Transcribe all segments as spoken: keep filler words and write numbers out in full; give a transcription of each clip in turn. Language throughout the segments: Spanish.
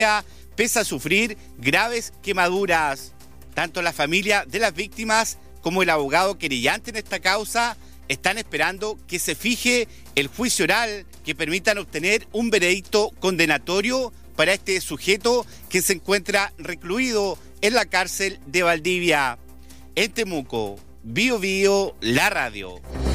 pese a sufrir graves quemaduras. Tanto la familia de las víctimas como el abogado querellante en esta causa están esperando que se fije el juicio oral que permitan obtener un veredicto condenatorio para este sujeto que se encuentra recluido en la cárcel de Valdivia. En Temuco, Bío Bío, la radio.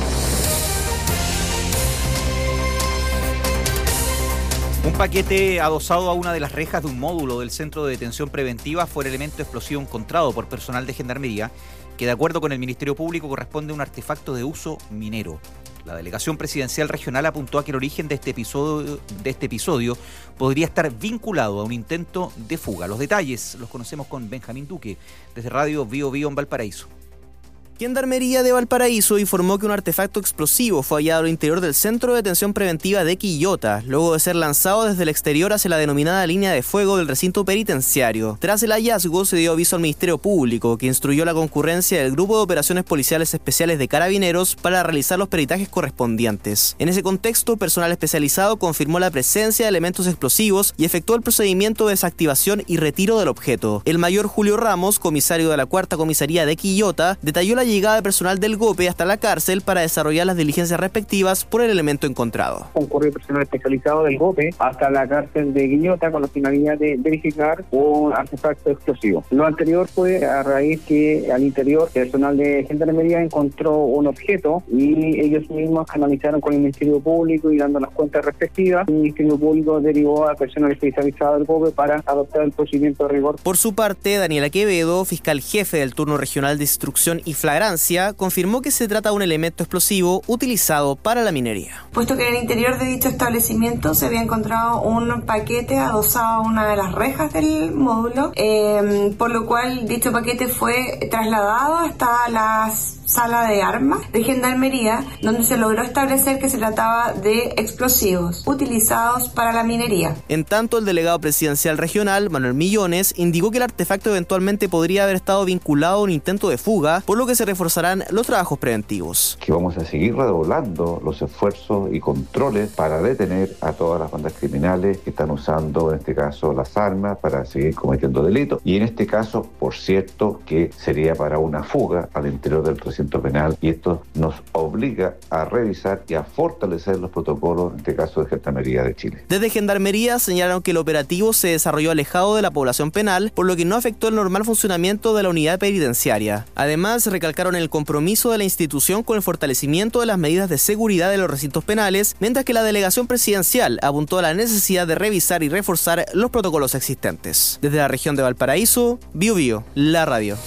Un paquete adosado a una de las rejas de un módulo del Centro de Detención Preventiva fue el elemento explosivo encontrado por personal de Gendarmería, que de acuerdo con el Ministerio Público corresponde a un artefacto de uso minero. La Delegación Presidencial Regional apuntó a que el origen de este episodio, de este episodio podría estar vinculado a un intento de fuga. Los detalles los conocemos con Benjamín Duque, desde Radio Bío Bío en Valparaíso. Gendarmería de Valparaíso informó que un artefacto explosivo fue hallado al interior del Centro de Detención Preventiva de Quillota, luego de ser lanzado desde el exterior hacia la denominada línea de fuego del recinto penitenciario. Tras el hallazgo, se dio aviso al Ministerio Público, que instruyó la concurrencia del Grupo de Operaciones Policiales Especiales de Carabineros para realizar los peritajes correspondientes. En ese contexto, personal especializado confirmó la presencia de elementos explosivos y efectuó el procedimiento de desactivación y retiro del objeto. El mayor Julio Ramos, comisario de la Cuarta Comisaría de Quillota, detalló la llegada de personal del GOPE hasta la cárcel para desarrollar las diligencias respectivas por el elemento encontrado. Concurrió personal especializado del GOPE hasta la cárcel de Quillota con la finalidad de verificar un artefacto explosivo. Lo anterior fue a raíz que al interior el personal de Gendarmería encontró un objeto y ellos mismos canalizaron con el Ministerio Público y dando las cuentas respectivas. El Ministerio Público derivó al personal especializado del GOPE para adoptar el procedimiento de rigor. Por su parte, Daniela Quevedo, fiscal jefe del turno regional de instrucción y flagrancia, confirmó que se trata de un elemento explosivo utilizado para la minería. Puesto que en el interior de dicho establecimiento se había encontrado un paquete adosado a una de las rejas del módulo, eh, por lo cual dicho paquete fue trasladado hasta las sala de armas de Gendarmería, donde se logró establecer que se trataba de explosivos utilizados para la minería. En tanto, el delegado presidencial regional, Manuel Millones, indicó que el artefacto eventualmente podría haber estado vinculado a un intento de fuga, por lo que se reforzarán los trabajos preventivos. Que vamos a seguir redoblando los esfuerzos y controles para detener a todas las bandas criminales que están usando, en este caso, las armas para seguir cometiendo delitos. Y en este caso, por cierto, que sería para una fuga al interior del recinto penal, y esto nos obliga a revisar y a fortalecer los protocolos, en este caso de Gendarmería de Chile. Desde Gendarmería señalaron que el operativo se desarrolló alejado de la población penal, por lo que no afectó el normal funcionamiento de la unidad penitenciaria. Además, recalcaron el compromiso de la institución con el fortalecimiento de las medidas de seguridad de los recintos penales, mientras que la delegación presidencial apuntó a la necesidad de revisar y reforzar los protocolos existentes. Desde la región de Valparaíso, Bío Bío, la radio.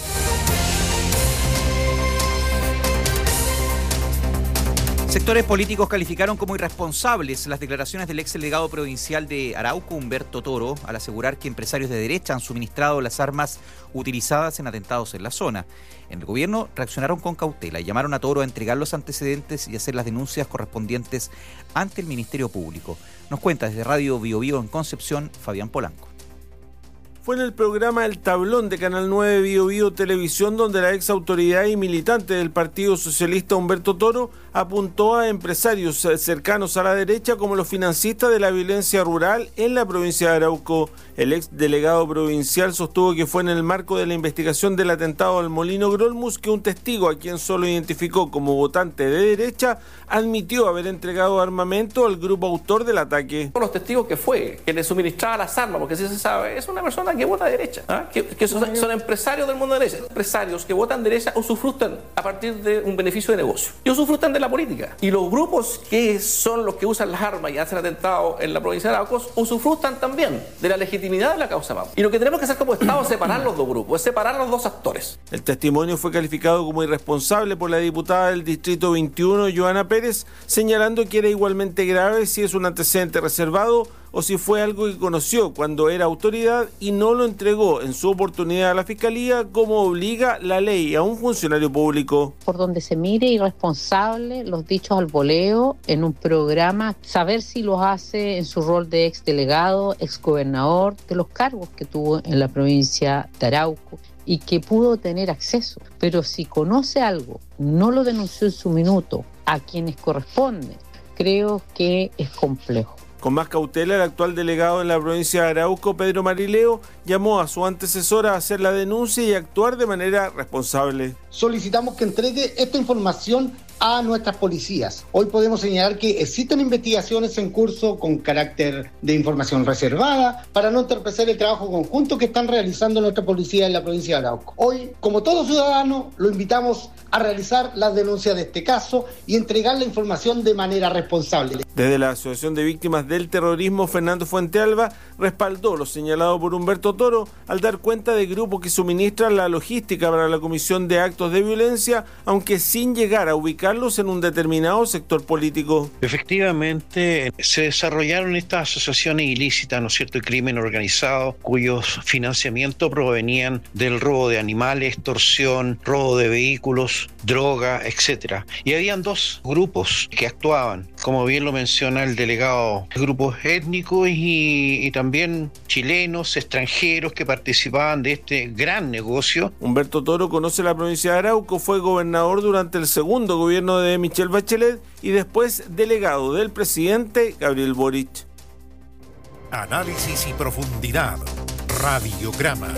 Sectores políticos calificaron como irresponsables las declaraciones del ex delegado provincial de Arauco, Humberto Toro, al asegurar que empresarios de derecha han suministrado las armas utilizadas en atentados en la zona. En el gobierno reaccionaron con cautela y llamaron a Toro a entregar los antecedentes y hacer las denuncias correspondientes ante el Ministerio Público. Nos cuenta desde Radio Bío Bío en Concepción, Fabián Polanco. Fue en el programa El Tablón de Canal nueve Bío Bío Televisión donde la ex autoridad y militante del Partido Socialista Humberto Toro apuntó a empresarios cercanos a la derecha como los financistas de la violencia rural en la provincia de Arauco. El ex delegado provincial sostuvo que fue en el marco de la investigación del atentado al Molino Grolmus que un testigo, a quien solo identificó como votante de derecha, admitió haber entregado armamento al grupo autor del ataque. Los testigos que fue, que le suministraba las armas, porque si se sabe, es una persona que vota derecha, ¿ah? que, que son, son empresarios del mundo de derecha. Empresarios que votan derecha usufructan a partir de un beneficio de negocio y usufructan de la política. Y los grupos que son los que usan las armas y hacen atentados en la provincia de Arauco usufructan también de la legitimidad de la causa P A M. Y lo que tenemos que hacer como Estado es separar los dos grupos, es separar los dos actores. El testimonio fue calificado como irresponsable por la diputada del Distrito veintiuno, Joana Pérez, señalando que era igualmente grave si es un antecedente reservado o si fue algo que conoció cuando era autoridad y no lo entregó en su oportunidad a la Fiscalía como obliga la ley a un funcionario público. Por donde se mire, irresponsable, los dichos al voleo en un programa, saber si los hace en su rol de ex delegado, ex gobernador, de los cargos que tuvo en la provincia de Arauco y que pudo tener acceso. Pero si conoce algo, no lo denunció en su minuto a quienes corresponden, creo que es complejo. Con más cautela, el actual delegado en la provincia de Arauco, Pedro Marileo, llamó a su antecesora a hacer la denuncia y actuar de manera responsable. Solicitamos que entregue esta información a nuestras policías. Hoy podemos señalar que existen investigaciones en curso con carácter de información reservada para no entorpecer el trabajo conjunto que están realizando nuestra policía en la provincia de Arauco. Hoy, como todo ciudadano, lo invitamos a realizar las denuncias de este caso y entregar la información de manera responsable. Desde la Asociación de Víctimas del Terrorismo, Fernando Fuentealba respaldó lo señalado por Humberto Toro al dar cuenta de grupos que suministran la logística para la comisión de actos de violencia, aunque sin llegar a ubicarlos en un determinado sector político. Efectivamente, se desarrollaron estas asociaciones ilícitas, ¿no es cierto?, y crimen organizado, cuyos financiamientos provenían del robo de animales, extorsión, robo de vehículos, droga, etcétera. Y habían dos grupos que actuaban, como bien lo menciona el delegado, grupos étnicos y, y también chilenos, extranjeros que participaban de este gran negocio. Humberto Toro conoce la provincia de Arauco, fue gobernador durante el segundo gobierno de Michelle Bachelet y después delegado del presidente Gabriel Boric. Análisis y profundidad. Radiograma.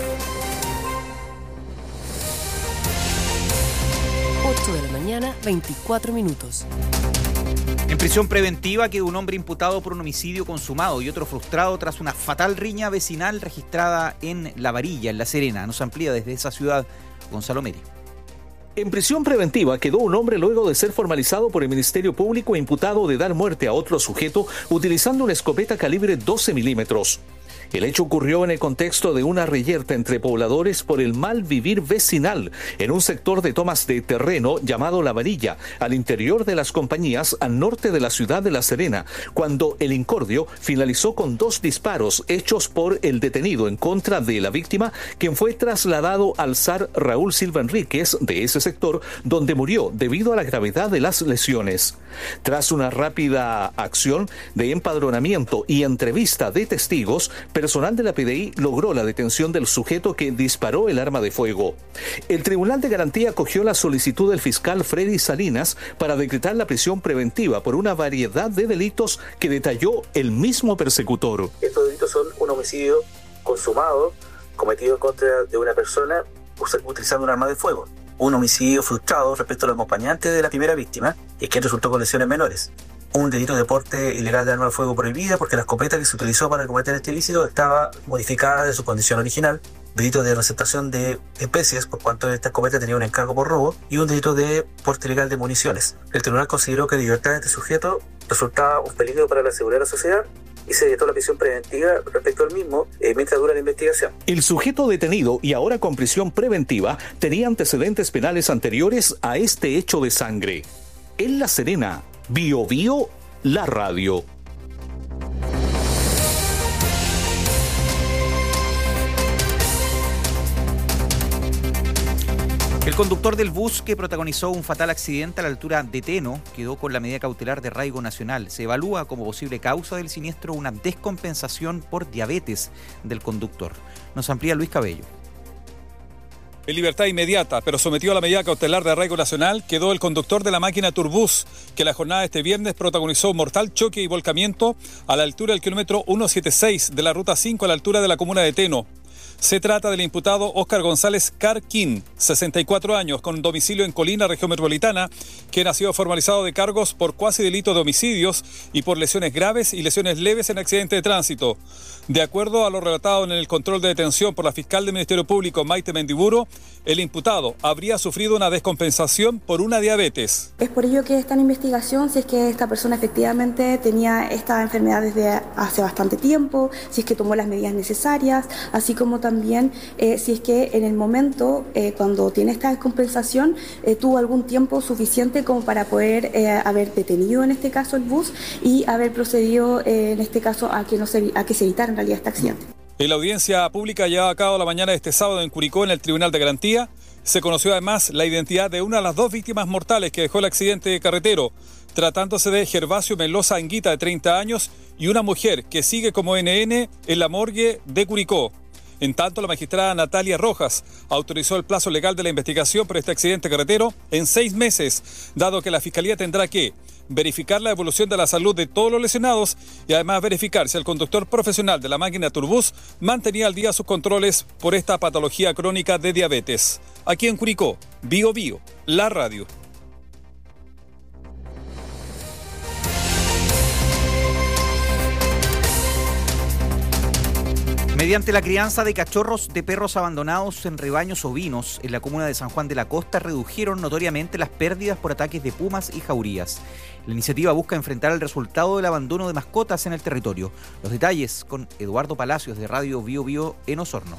ocho de la mañana, veinticuatro minutos. En prisión preventiva quedó un hombre imputado por un homicidio consumado y otro frustrado tras una fatal riña vecinal registrada en La Varilla, en La Serena. Nos amplía desde esa ciudad Gonzalo Meri. En prisión preventiva quedó un hombre luego de ser formalizado por el Ministerio Público e imputado de dar muerte a otro sujeto utilizando una escopeta calibre doce milímetros. El hecho ocurrió en el contexto de una reyerta entre pobladores por el mal vivir vecinal en un sector de tomas de terreno llamado La Varilla, al interior de las compañías al norte de la ciudad de La Serena, cuando el incordio finalizó con dos disparos hechos por el detenido en contra de la víctima, quien fue trasladado al S A R Raúl Silva Enríquez de ese sector, donde murió debido a la gravedad de las lesiones. Tras una rápida acción de empadronamiento y entrevista de testigos, personal de la P D I logró la detención del sujeto que disparó el arma de fuego. El Tribunal de Garantía acogió la solicitud del fiscal Freddy Salinas para decretar la prisión preventiva por una variedad de delitos que detalló el mismo persecutor. Estos delitos son un homicidio consumado, cometido en contra de una persona utilizando un arma de fuego. Un homicidio frustrado respecto al acompañante de la primera víctima, y que resultó con lesiones menores. Un delito de porte ilegal de arma de fuego prohibida porque la escopeta que se utilizó para cometer este ilícito estaba modificada de su condición original. Delito de receptación de especies por cuanto esta escopeta tenía un encargo por robo y un delito de porte ilegal de municiones. El tribunal consideró que la libertad de este sujeto resultaba un peligro para la seguridad de la sociedad y se decretó la prisión preventiva respecto al mismo eh, mientras dura la investigación. El sujeto detenido y ahora con prisión preventiva tenía antecedentes penales anteriores a este hecho de sangre. En La Serena, Bio Bio, la radio. El conductor del bus que protagonizó un fatal accidente a la altura de Teno quedó con la medida cautelar de arraigo nacional. Se evalúa como posible causa del siniestro una descompensación por diabetes del conductor. Nos amplía Luis Cabello. En libertad inmediata, pero sometido a la medida cautelar de arraigo nacional, quedó el conductor de la máquina Turbus, que la jornada de este viernes protagonizó un mortal choque y volcamiento a la altura del kilómetro ciento setenta y seis de la ruta cinco a la altura de la comuna de Teno. Se trata del imputado Óscar González Carquín, sesenta y cuatro años, con domicilio en Colina, región metropolitana, quien ha sido formalizado de cargos por cuasi delito de homicidios y por lesiones graves y lesiones leves en accidente de tránsito. De acuerdo a lo relatado en el control de detención por la fiscal del Ministerio Público, Maite Mendiburo, el imputado habría sufrido una descompensación por una diabetes. Es por ello que está en investigación si es que esta persona efectivamente tenía esta enfermedad desde hace bastante tiempo, si es que tomó las medidas necesarias, así como también eh, si es que en el momento, eh, cuando tiene esta descompensación, eh, tuvo algún tiempo suficiente como para poder eh, haber detenido en este caso el bus y haber procedido eh, en este caso a que, no se, a que se evitara en realidad este accidente. En la audiencia pública llevada a cabo la mañana de este sábado en Curicó, en el Tribunal de Garantía, se conoció además la identidad de una de las dos víctimas mortales que dejó el accidente carretero, tratándose de Gervasio Menloza Anguita, de treinta años, y una mujer que sigue como N N en la morgue de Curicó. En tanto, la magistrada Natalia Rojas autorizó el plazo legal de la investigación por este accidente carretero en seis meses, dado que la Fiscalía tendrá que verificar la evolución de la salud de todos los lesionados y además verificar si el conductor profesional de la máquina Turbus mantenía al día sus controles por esta patología crónica de diabetes. Aquí en Curicó, Bio Bio, la radio. Mediante la crianza de cachorros de perros abandonados en rebaños ovinos en la comuna de San Juan de la Costa, redujeron notoriamente las pérdidas por ataques de pumas y jaurías. La iniciativa busca enfrentar el resultado del abandono de mascotas en el territorio. Los detalles con Eduardo Palacios de Radio Bio Bio en Osorno.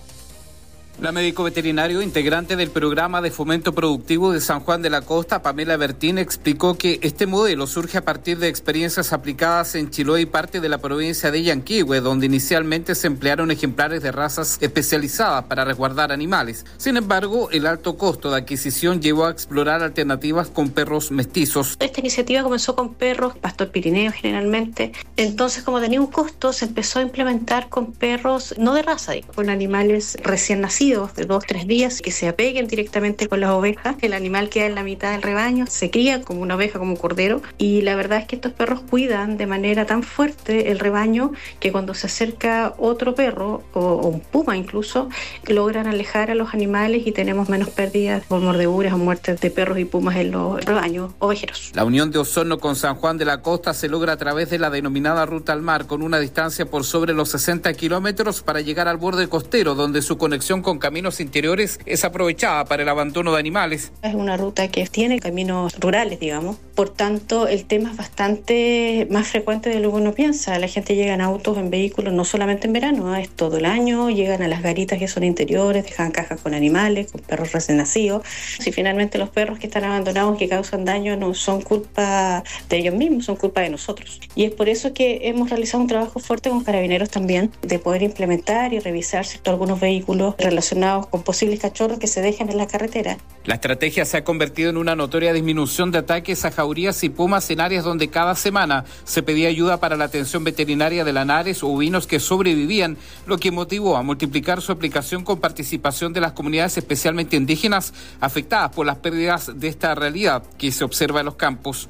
La médico veterinario integrante del programa de fomento productivo de San Juan de la Costa, Pamela Bertín, explicó que este modelo surge a partir de experiencias aplicadas en Chiloé y parte de la provincia de Yanquihue, donde inicialmente se emplearon ejemplares de razas especializadas para resguardar animales. Sin embargo, el alto costo de adquisición llevó a explorar alternativas con perros mestizos. Esta iniciativa comenzó con perros, pastor pirineo generalmente. Entonces, como tenía un costo, se empezó a implementar con perros no de raza, con animales recién nacidos de dos, tres días, que se apeguen directamente con las ovejas. El animal queda en la mitad del rebaño, se cría como una oveja, como un cordero, y la verdad es que estos perros cuidan de manera tan fuerte el rebaño que cuando se acerca otro perro, o, o un puma incluso, logran alejar a los animales y tenemos menos pérdidas por mordeduras o muertes de perros y pumas en los rebaños ovejeros. La unión de Osorno con San Juan de la Costa se logra a través de la denominada Ruta al Mar, con una distancia por sobre los sesenta kilómetros para llegar al borde costero, donde su conexión con caminos interiores es aprovechada para el abandono de animales. Es una ruta que tiene caminos rurales, digamos. Por tanto, el tema es bastante más frecuente de lo que uno piensa. La gente llega en autos, en vehículos, no solamente en verano, es todo el año. Llegan a las garitas que son interiores, dejan cajas con animales, con perros recién nacidos. Si finalmente los perros que están abandonados, que causan daño, no son culpa de ellos mismos, son culpa de nosotros. Y es por eso que hemos realizado un trabajo fuerte con carabineros también, de poder implementar y revisar ¿cierto? algunos vehículos relacionados con posibles cachorros que se dejan en la carretera. La estrategia se ha convertido en una notoria disminución de ataques a jaurías y pumas en áreas donde cada semana se pedía ayuda para la atención veterinaria de lanares o ovinos que sobrevivían, lo que motivó a multiplicar su aplicación con participación de las comunidades especialmente indígenas afectadas por las pérdidas de esta realidad que se observa en los campos.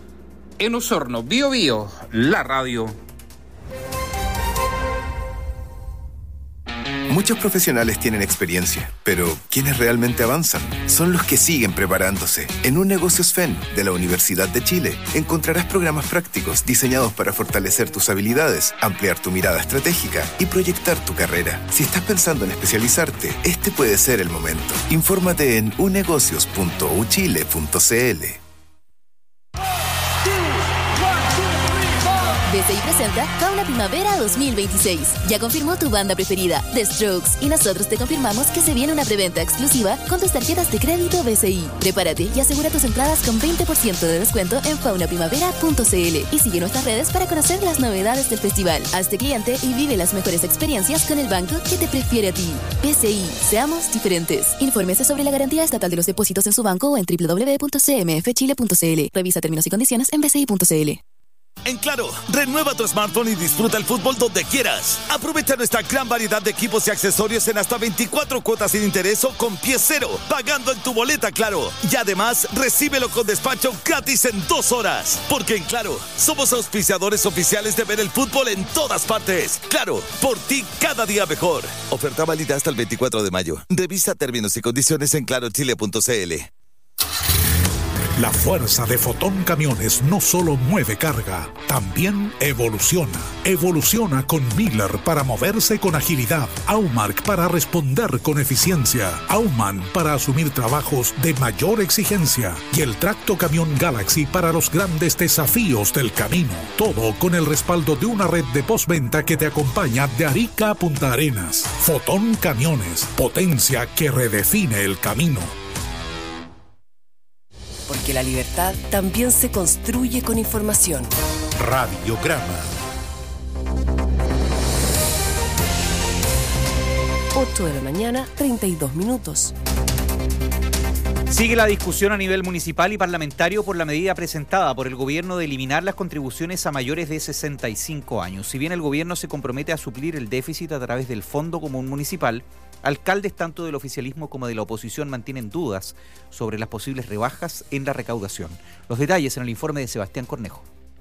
En Osorno, Bio Bio, la radio. Muchos profesionales tienen experiencia, pero quienes realmente avanzan son los que siguen preparándose. En Un Negocios F E N de la Universidad de Chile encontrarás programas prácticos diseñados para fortalecer tus habilidades, ampliar tu mirada estratégica y proyectar tu carrera. Si estás pensando en especializarte, este puede ser el momento. Infórmate en unegocios punto u chile punto c l. B C I presenta Fauna Primavera dos mil veintiséis. Ya confirmó tu banda preferida, The Strokes, y nosotros te confirmamos que se viene una preventa exclusiva con tus tarjetas de crédito B C I. Prepárate y asegura tus entradas con veinte por ciento de descuento en fauna primavera punto c l y sigue nuestras redes para conocer las novedades del festival. Hazte cliente y vive las mejores experiencias con el banco que te prefiere a ti. B C I, seamos diferentes. Infórmese sobre la garantía estatal de los depósitos en su banco o en doble u doble u doble u punto c m f chile punto c l. Revisa términos y condiciones en b c i punto c l. En Claro, renueva tu smartphone y disfruta el fútbol donde quieras. Aprovecha nuestra gran variedad de equipos y accesorios en hasta veinticuatro cuotas sin interés o con pie cero, pagando en tu boleta Claro. Y además, recíbelo con despacho gratis en dos horas. Porque en Claro, somos auspiciadores oficiales de ver el fútbol en todas partes. Claro, por ti cada día mejor. Oferta válida hasta el veinticuatro de mayo. Revisa términos y condiciones en claro chile punto c l. La fuerza de Fotón Camiones no solo mueve carga, también evoluciona. Evoluciona con Miller para moverse con agilidad, Aumark para responder con eficiencia, Auman para asumir trabajos de mayor exigencia y el Tracto Camión Galaxy para los grandes desafíos del camino. Todo con el respaldo de una red de postventa que te acompaña de Arica a Punta Arenas. Fotón Camiones, potencia que redefine el camino. Porque la libertad también se construye con información. Radiograma. ocho de la mañana, treinta y dos minutos. Sigue la discusión a nivel municipal y parlamentario por la medida presentada por el gobierno de eliminar las contribuciones a mayores de sesenta y cinco años. Si bien el gobierno se compromete a suplir el déficit a través del Fondo Común Municipal, Alcaldes tanto del oficialismo como de la oposición mantienen dudas sobre las posibles rebajas en la recaudación. Los detalles en el informe de Sebastián Cornejo.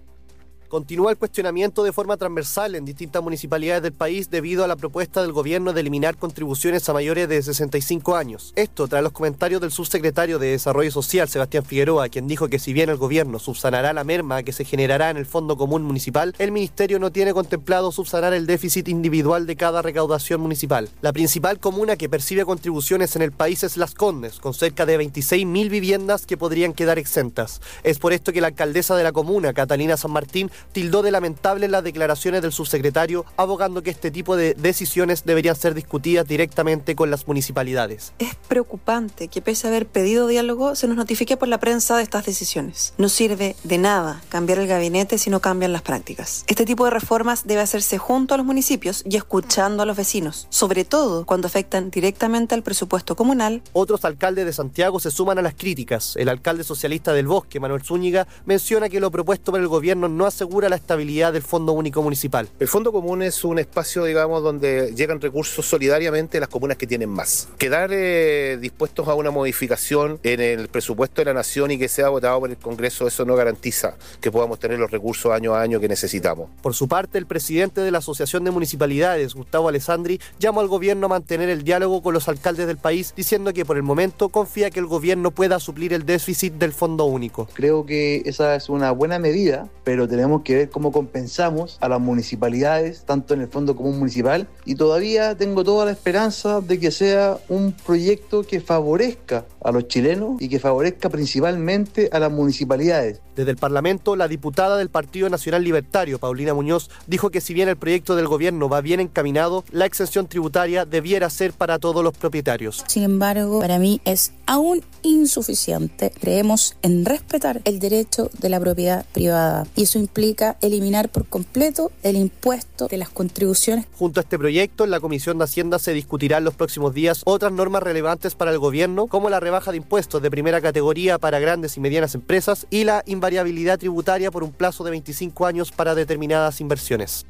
Continúa el cuestionamiento de forma transversal en distintas municipalidades del país debido a la propuesta del gobierno de eliminar contribuciones a mayores de sesenta y cinco años. Esto tras los comentarios del subsecretario de Desarrollo Social, Sebastián Figueroa, quien dijo que si bien el gobierno subsanará la merma que se generará en el Fondo Común Municipal, el ministerio no tiene contemplado subsanar el déficit individual de cada recaudación municipal. La principal comuna que percibe contribuciones en el país es Las Condes, con cerca de veintiséis mil viviendas que podrían quedar exentas. Es por esto que la alcaldesa de la comuna, Catalina San Martín, tildó de lamentable las declaraciones del subsecretario, abogando que este tipo de decisiones deberían ser discutidas directamente con las municipalidades. Es preocupante que pese a haber pedido diálogo, se nos notifique por la prensa de estas decisiones. No sirve de nada cambiar el gabinete si no cambian las prácticas. Este tipo de reformas debe hacerse junto a los municipios y escuchando a los vecinos, sobre todo cuando afectan directamente al presupuesto comunal. Otros alcaldes de Santiago se suman a las críticas. El alcalde socialista del Bosque, Manuel Zúñiga, menciona que lo propuesto por el gobierno no asegura la estabilidad del Fondo Único Municipal. El Fondo Común es un espacio, digamos, donde llegan recursos solidariamente a las comunas que tienen más. Quedar eh, dispuestos a una modificación en el presupuesto de la Nación y que sea votado por el Congreso, eso no garantiza que podamos tener los recursos año a año que necesitamos. Por su parte, el presidente de la Asociación de Municipalidades, Gustavo Alessandri, llamó al gobierno a mantener el diálogo con los alcaldes del país, diciendo que por el momento confía que el gobierno pueda suplir el déficit del Fondo Único. Creo que esa es una buena medida, pero tenemos que ver cómo compensamos a las municipalidades, tanto en el Fondo Común Municipal, y todavía tengo toda la esperanza de que sea un proyecto que favorezca a los chilenos y que favorezca principalmente a las municipalidades. Desde el Parlamento, la diputada del Partido Nacional Libertario, Paulina Muñoz, dijo que si bien el proyecto del gobierno va bien encaminado, la exención tributaria debiera ser para todos los propietarios. Sin embargo, para mí es aún insuficiente. Creemos en respetar el derecho de la propiedad privada y eso implica eliminar por completo el impuesto de las contribuciones. Junto a este proyecto, en la Comisión de Hacienda se discutirán en los próximos días otras normas relevantes para el gobierno, como la rebaja de impuestos de primera categoría para grandes y medianas empresas y la invariabilidad tributaria por un plazo de veinticinco años para determinadas inversiones.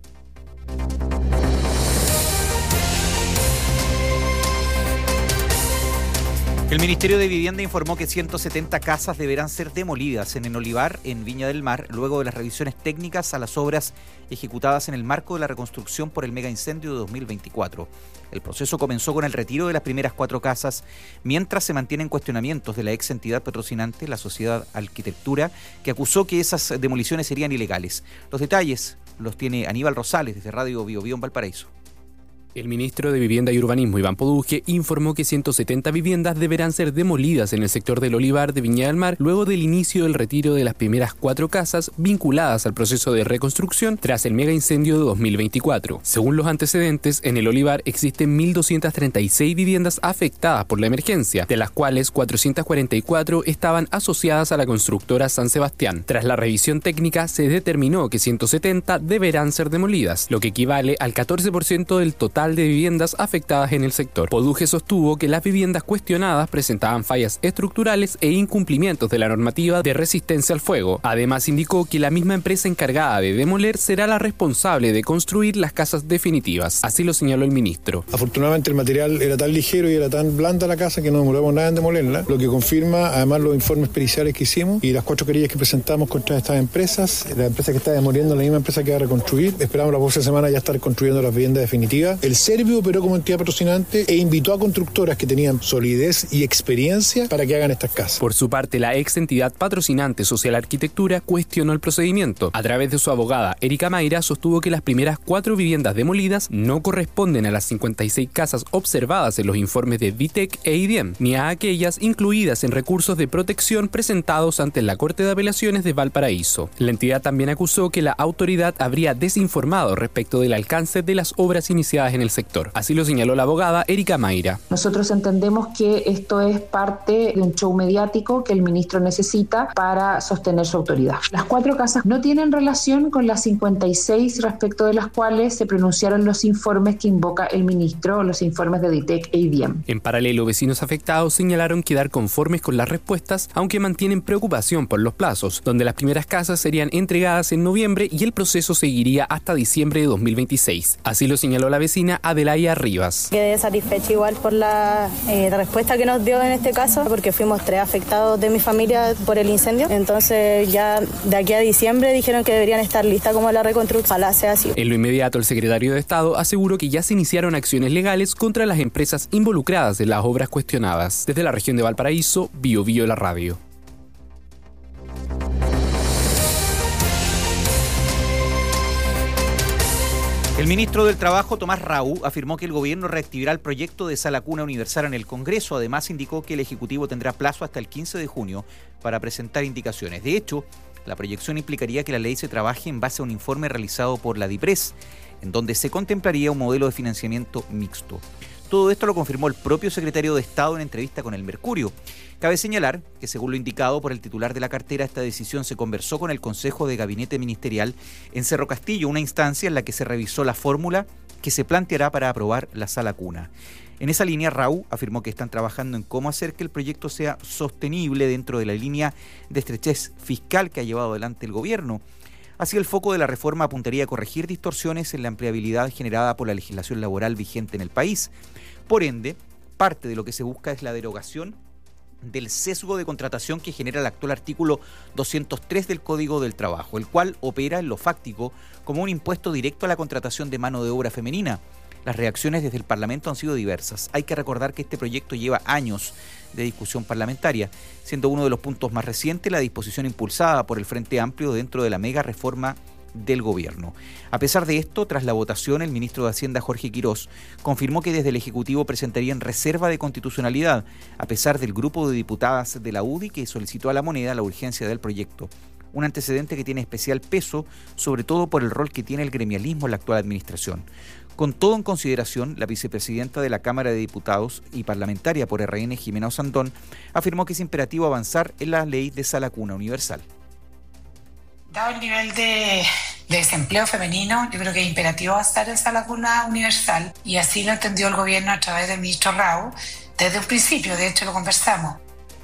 El Ministerio de Vivienda informó que ciento setenta casas deberán ser demolidas en el Olivar, en Viña del Mar, luego de las revisiones técnicas a las obras ejecutadas en el marco de la reconstrucción por el mega incendio de dos mil veinticuatro. El proceso comenzó con el retiro de las primeras cuatro casas, mientras se mantienen cuestionamientos de la ex entidad patrocinante, la Sociedad Arquitectura, que acusó que esas demoliciones serían ilegales. Los detalles los tiene Aníbal Rosales desde Radio Bio Bio en Valparaíso. El ministro de Vivienda y Urbanismo, Iván Poduje, informó que ciento setenta viviendas deberán ser demolidas en el sector del Olivar de Viña del Mar luego del inicio del retiro de las primeras cuatro casas vinculadas al proceso de reconstrucción tras el mega incendio de dos mil veinticuatro. Según los antecedentes, en el Olivar existen mil doscientas treinta y seis viviendas afectadas por la emergencia, de las cuales cuatrocientas cuarenta y cuatro estaban asociadas a la constructora San Sebastián. Tras la revisión técnica, se determinó que ciento setenta deberán ser demolidas, lo que equivale al catorce por ciento del total de viviendas afectadas en el sector. Poduje sostuvo que las viviendas cuestionadas presentaban fallas estructurales e incumplimientos de la normativa de resistencia al fuego. Además, indicó que la misma empresa encargada de demoler será la responsable de construir las casas definitivas. Así lo señaló el ministro. Afortunadamente el material era tan ligero y era tan blanda la casa que no demoramos nada en demolerla, lo que confirma además los informes periciales que hicimos y las cuatro querellas que presentamos contra estas empresas. La empresa que está demoliendo es la misma empresa que va a reconstruir. Esperamos la próxima semana ya estar construyendo las viviendas definitivas. El Servio operó como entidad patrocinante e invitó a constructoras que tenían solidez y experiencia para que hagan estas casas. Por su parte, la ex entidad patrocinante Social Arquitectura cuestionó el procedimiento. A través de su abogada, Erika Mayra, sostuvo que las primeras cuatro viviendas demolidas no corresponden a las cincuenta y seis casas observadas en los informes de Vitec e I D I E M, ni a aquellas incluidas en recursos de protección presentados ante la Corte de Apelaciones de Valparaíso. La entidad también acusó que la autoridad habría desinformado respecto del alcance de las obras iniciadas en el sector. Así lo señaló la abogada Erika Mayra. Nosotros entendemos que esto es parte de un show mediático que el ministro necesita para sostener su autoridad. Las cuatro casas no tienen relación con las cincuenta y seis respecto de las cuales se pronunciaron los informes que invoca el ministro, los informes de Ditec e I D I E M. En paralelo, vecinos afectados señalaron quedar conformes con las respuestas, aunque mantienen preocupación por los plazos, donde las primeras casas serían entregadas en noviembre y el proceso seguiría hasta diciembre de dos mil veintiséis. Así lo señaló la vecina vecina Adelaya Rivas. Quedé satisfecha igual por la eh, respuesta que nos dio en este caso, porque fuimos tres afectados de mi familia por el incendio. Entonces ya de aquí a diciembre dijeron que deberían estar listas como la reconstrucción. Ojalá sea así. En lo inmediato, el secretario de Estado aseguró que ya se iniciaron acciones legales contra las empresas involucradas en las obras cuestionadas. Desde la región de Valparaíso, Bio Bio la radio. El ministro del Trabajo, Tomás Rau, afirmó que el gobierno reactivará el proyecto de Sala Cuna Universal en el Congreso. Además, indicó que el Ejecutivo tendrá plazo hasta el quince de junio para presentar indicaciones. De hecho, la proyección implicaría que la ley se trabaje en base a un informe realizado por la DIPRES, en donde se contemplaría un modelo de financiamiento mixto. Todo esto lo confirmó el propio secretario de Estado en entrevista con El Mercurio. Cabe señalar que, según lo indicado por el titular de la cartera, esta decisión se conversó con el Consejo de Gabinete Ministerial en Cerro Castillo, una instancia en la que se revisó la fórmula que se planteará para aprobar la Sala Cuna. En esa línea, Rau afirmó que están trabajando en cómo hacer que el proyecto sea sostenible dentro de la línea de estrechez fiscal que ha llevado adelante el gobierno. Así, el foco de la reforma apuntaría a corregir distorsiones en la empleabilidad generada por la legislación laboral vigente en el país. Por ende, parte de lo que se busca es la derogación del sesgo de contratación que genera el actual artículo doscientos tres del Código del Trabajo, el cual opera en lo fáctico como un impuesto directo a la contratación de mano de obra femenina. Las reacciones desde el Parlamento han sido diversas. Hay que recordar que este proyecto lleva años de discusión parlamentaria, siendo uno de los puntos más recientes la disposición impulsada por el Frente Amplio dentro de la mega reforma del gobierno. A pesar de esto, tras la votación, el ministro de Hacienda, Jorge Quirós, confirmó que desde el Ejecutivo presentarían reserva de constitucionalidad, a pesar del grupo de diputadas de la U D I que solicitó a la moneda la urgencia del proyecto. Un antecedente que tiene especial peso, sobre todo por el rol que tiene el gremialismo en la actual administración. Con todo en consideración, la vicepresidenta de la Cámara de Diputados y parlamentaria por R N, Jimena Osandón, afirmó que es imperativo avanzar en la ley de Sala Cuna Universal. Dado el nivel de, de desempleo femenino, yo creo que es imperativo avanzar en Sala Cuna Universal, y así lo entendió el gobierno a través del ministro Rau desde un principio. De hecho, lo conversamos.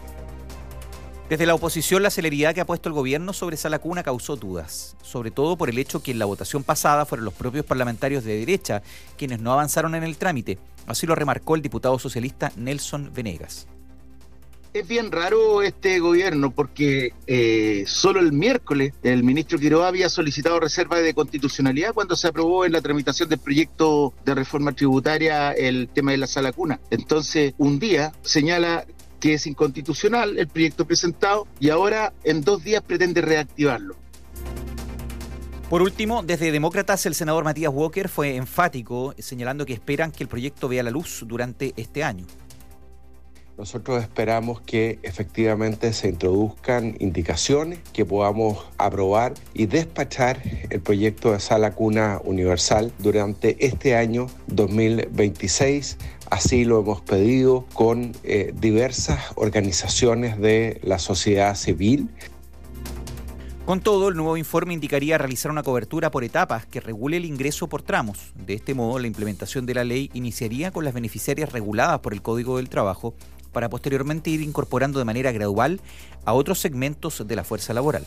Desde la oposición, la celeridad que ha puesto el gobierno sobre Sala Cuna causó dudas, sobre todo por el hecho que en la votación pasada fueron los propios parlamentarios de derecha quienes no avanzaron en el trámite. Así lo remarcó el diputado socialista Nelson Venegas. Es bien raro este gobierno porque eh, solo el miércoles el ministro Quiroga había solicitado reserva de constitucionalidad cuando se aprobó en la tramitación del proyecto de reforma tributaria el tema de la Sala Cuna. Entonces, un día señala que es inconstitucional el proyecto presentado y ahora en dos días pretende reactivarlo. Por último, desde Demócratas, el senador Matías Walker fue enfático, señalando que esperan que el proyecto vea la luz durante este año. Nosotros esperamos que efectivamente se introduzcan indicaciones, que podamos aprobar y despachar el proyecto de Sala Cuna Universal durante este año dos mil veintiséis. Así lo hemos pedido con eh, diversas organizaciones de la sociedad civil. Con todo, el nuevo informe indicaría realizar una cobertura por etapas que regule el ingreso por tramos. De este modo, la implementación de la ley iniciaría con las beneficiarias reguladas por el Código del Trabajo, para posteriormente ir incorporando de manera gradual a otros segmentos de la fuerza laboral.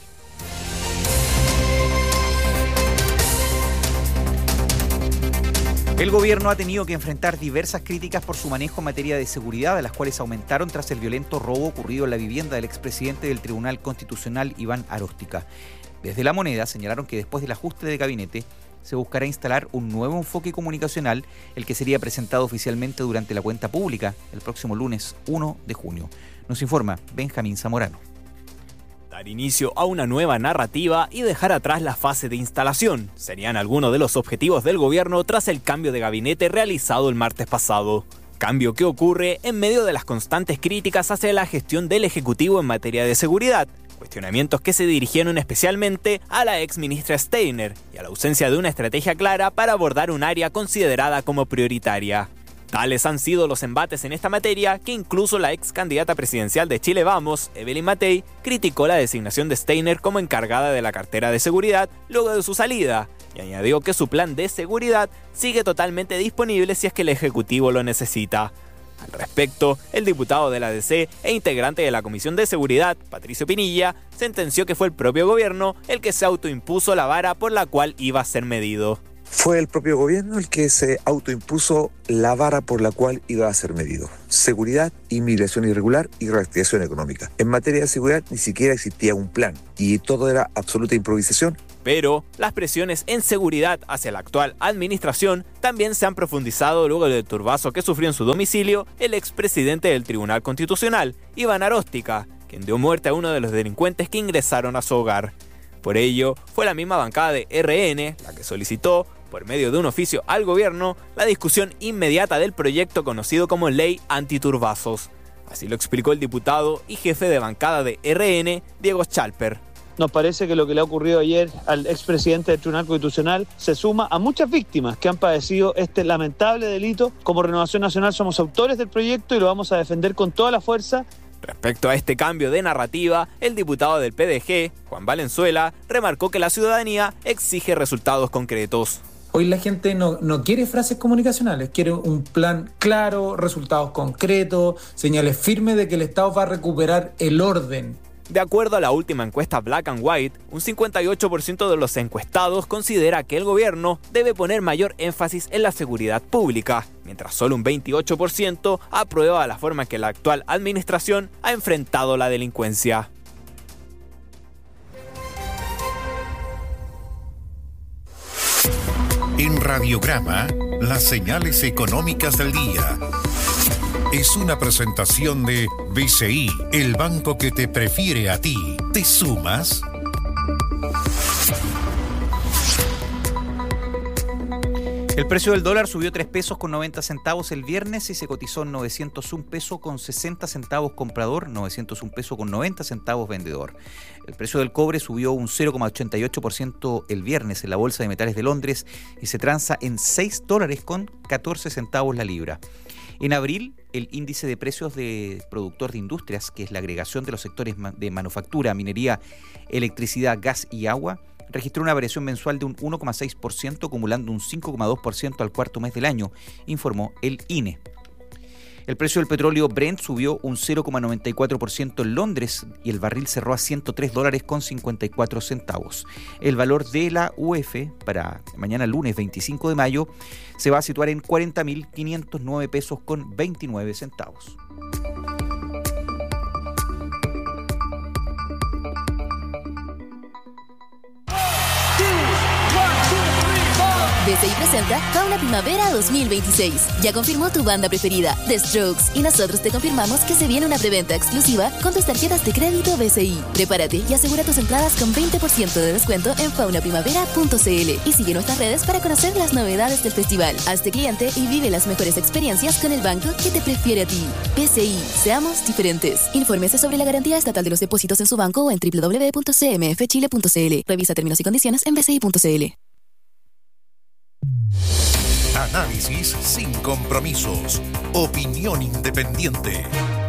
El gobierno ha tenido que enfrentar diversas críticas por su manejo en materia de seguridad, las cuales aumentaron tras el violento robo ocurrido en la vivienda del expresidente del Tribunal Constitucional, Iván Aróstica. Desde La Moneda señalaron que después del ajuste de gabinete se buscará instalar un nuevo enfoque comunicacional, el que sería presentado oficialmente durante la cuenta pública el próximo lunes uno de junio. Nos informa Benjamín Zamorano. Dar inicio a una nueva narrativa y dejar atrás la fase de instalación serían algunos de los objetivos del gobierno tras el cambio de gabinete realizado el martes pasado. Cambio que ocurre en medio de las constantes críticas hacia la gestión del Ejecutivo en materia de seguridad, cuestionamientos que se dirigieron especialmente a la ex ministra Steiner y a la ausencia de una estrategia clara para abordar un área considerada como prioritaria. Tales han sido los embates en esta materia que incluso la ex candidata presidencial de Chile Vamos, Evelyn Matei, criticó la designación de Steiner como encargada de la cartera de seguridad luego de su salida y añadió que su plan de seguridad sigue totalmente disponible si es que el Ejecutivo lo necesita. Al respecto, el diputado de la D C e integrante de la Comisión de Seguridad, Patricio Pinilla, sentenció que fue el propio gobierno el que se autoimpuso la vara por la cual iba a ser medido. Fue el propio gobierno el que se autoimpuso la vara por la cual iba a ser medido. Seguridad, inmigración irregular y reactivación económica. En materia de seguridad ni siquiera existía un plan y todo era absoluta improvisación. Pero las presiones en seguridad hacia la actual administración también se han profundizado luego del turbazo que sufrió en su domicilio el expresidente del Tribunal Constitucional, Iván Aróstica, quien dio muerte a uno de los delincuentes que ingresaron a su hogar. Por ello, fue la misma bancada de R N la que solicitó, por medio de un oficio al gobierno, la discusión inmediata del proyecto conocido como Ley Antiturbazos. Así lo explicó el diputado y jefe de bancada de R N, Diego Schalper. Nos parece que lo que le ha ocurrido ayer al expresidente del Tribunal Constitucional se suma a muchas víctimas que han padecido este lamentable delito. Como Renovación Nacional somos autores del proyecto y lo vamos a defender con toda la fuerza. Respecto a este cambio de narrativa, el diputado del P D G, Juan Valenzuela, remarcó que la ciudadanía exige resultados concretos. Hoy la gente no, no quiere frases comunicacionales, quiere un plan claro, resultados concretos, señales firmes de que el Estado va a recuperar el orden. De acuerdo a la última encuesta Black and White, un cincuenta y ocho por ciento de los encuestados considera que el gobierno debe poner mayor énfasis en la seguridad pública, mientras solo un veintiocho por ciento aprueba la forma en que la actual administración ha enfrentado la delincuencia. En Radiograma, las señales económicas del día. Es una presentación de B C I, el banco que te prefiere a ti. ¿Te sumas? El precio del dólar subió tres pesos con noventa centavos el viernes y se cotizó en novecientos un pesos con sesenta centavos comprador, novecientos un pesos con noventa centavos vendedor. El precio del cobre subió un cero coma ochenta y ocho por ciento el viernes en la Bolsa de Metales de Londres y se transa en seis dólares con catorce centavos la libra. En abril, el índice de precios de productor de industrias, que es la agregación de los sectores de manufactura, minería, electricidad, gas y agua, registró una variación mensual de un uno coma seis por ciento, acumulando un cinco coma dos por ciento al cuarto mes del año, informó el I N E. El precio del petróleo Brent subió un cero coma noventa y cuatro por ciento en Londres y el barril cerró a ciento tres dólares con cincuenta y cuatro centavos. El valor de la U F para mañana lunes veinticinco de mayo se va a situar en cuarenta mil quinientos nueve pesos con veintinueve centavos. B C I presenta Fauna Primavera dos mil veintiséis. Ya confirmó tu banda preferida, The Strokes, y nosotros te confirmamos que se viene una preventa exclusiva con tus tarjetas de crédito B C I. Prepárate y asegura tus entradas con veinte por ciento de descuento en fauna primavera punto c l y sigue nuestras redes para conocer las novedades del festival. Hazte cliente y vive las mejores experiencias con el banco que te prefiere a ti. B C I, seamos diferentes. Infórmese sobre la garantía estatal de los depósitos en su banco o en w w w punto c m f chile punto c l. Revisa términos y condiciones en b c i punto c l. Análisis sin compromisos. Opinión independiente.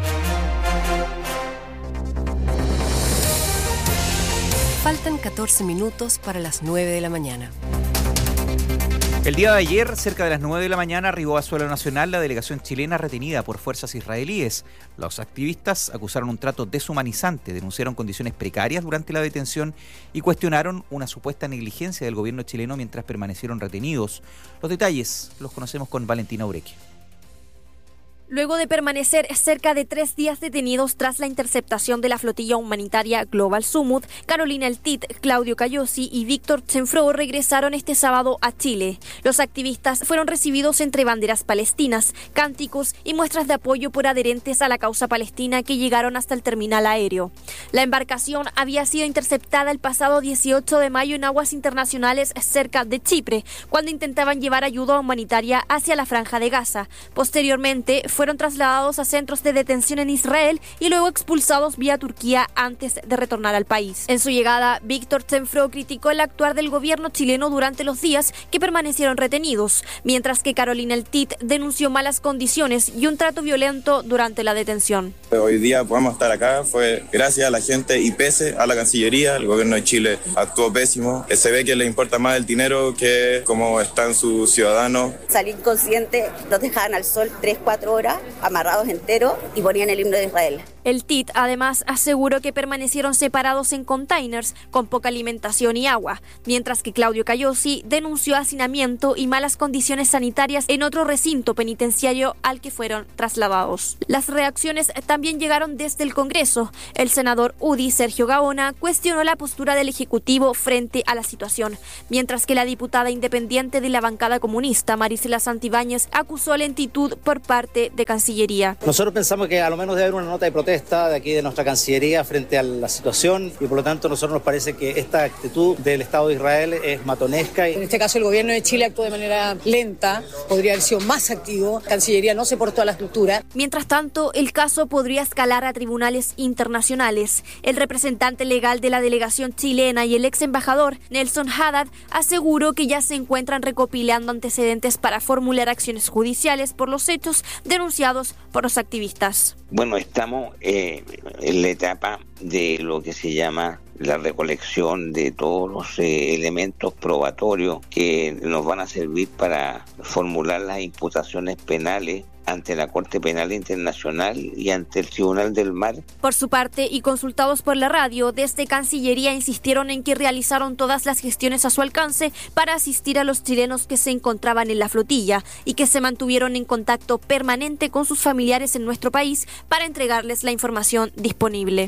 Faltan catorce minutos para las nueve de la mañana. El día de ayer, cerca de las nueve de la mañana, arribó a suelo nacional la delegación chilena retenida por fuerzas israelíes. Los activistas acusaron un trato deshumanizante, denunciaron condiciones precarias durante la detención y cuestionaron una supuesta negligencia del gobierno chileno mientras permanecieron retenidos. Los detalles los conocemos con Valentina Ureque. Luego de permanecer cerca de tres días detenidos tras la interceptación de la flotilla humanitaria Global Summit, Carolina Eltit, Claudio Cayosi y Víctor Chenfro regresaron este sábado a Chile. Los activistas fueron recibidos entre banderas palestinas, cánticos y muestras de apoyo por adherentes a la causa palestina que llegaron hasta el terminal aéreo. La embarcación había sido interceptada el pasado dieciocho de mayo en aguas internacionales cerca de Chipre, cuando intentaban llevar ayuda humanitaria hacia la Franja de Gaza. Posteriormente, fueron trasladados a centros de detención en Israel y luego expulsados vía Turquía antes de retornar al país. En su llegada, Víctor Chenfro criticó el actuar del gobierno chileno durante los días que permanecieron retenidos, mientras que Carolina Eltit denunció malas condiciones y un trato violento durante la detención. Hoy día podemos estar acá fue gracias a la gente y pese a la Cancillería. El gobierno de Chile actuó pésimo. Se ve que le importa más el dinero que cómo están sus ciudadanos. Salí inconsciente, los dejaban al sol tres, cuatro horas, amarrados enteros y ponían el himno de Israel. El T I T además aseguró que permanecieron separados en containers con poca alimentación y agua, mientras que Claudio Cayosi denunció hacinamiento y malas condiciones sanitarias en otro recinto penitenciario al que fueron trasladados. Las reacciones también llegaron desde el Congreso. El senador U D I, Sergio Gaona, cuestionó la postura del Ejecutivo frente a la situación, mientras que la diputada independiente de la bancada comunista, Marisela Santibáñez, acusó lentitud por parte de Cancillería. Nosotros pensamos que a lo menos debe haber una nota de protesta de aquí de nuestra Cancillería frente a la situación y por lo tanto a nosotros nos parece que esta actitud del Estado de Israel es matonesca. En este caso el gobierno de Chile actuó de manera lenta, podría haber sido más activo, Cancillería no se portó a la estructura. Mientras tanto, el caso podría escalar a tribunales internacionales. El representante legal de la delegación chilena y el ex embajador Nelson Haddad aseguró que ya se encuentran recopilando antecedentes para formular acciones judiciales por los hechos denunciados por los activistas. Bueno, estamos eh, en la etapa de lo que se llama la recolección de todos los eh, elementos probatorios que nos van a servir para formular las imputaciones penales ante la Corte Penal Internacional y ante el Tribunal del Mar. Por su parte, y consultados por la radio, desde Cancillería insistieron en que realizaron todas las gestiones a su alcance para asistir a los chilenos que se encontraban en la flotilla y que se mantuvieron en contacto permanente con sus familiares en nuestro país para entregarles la información disponible.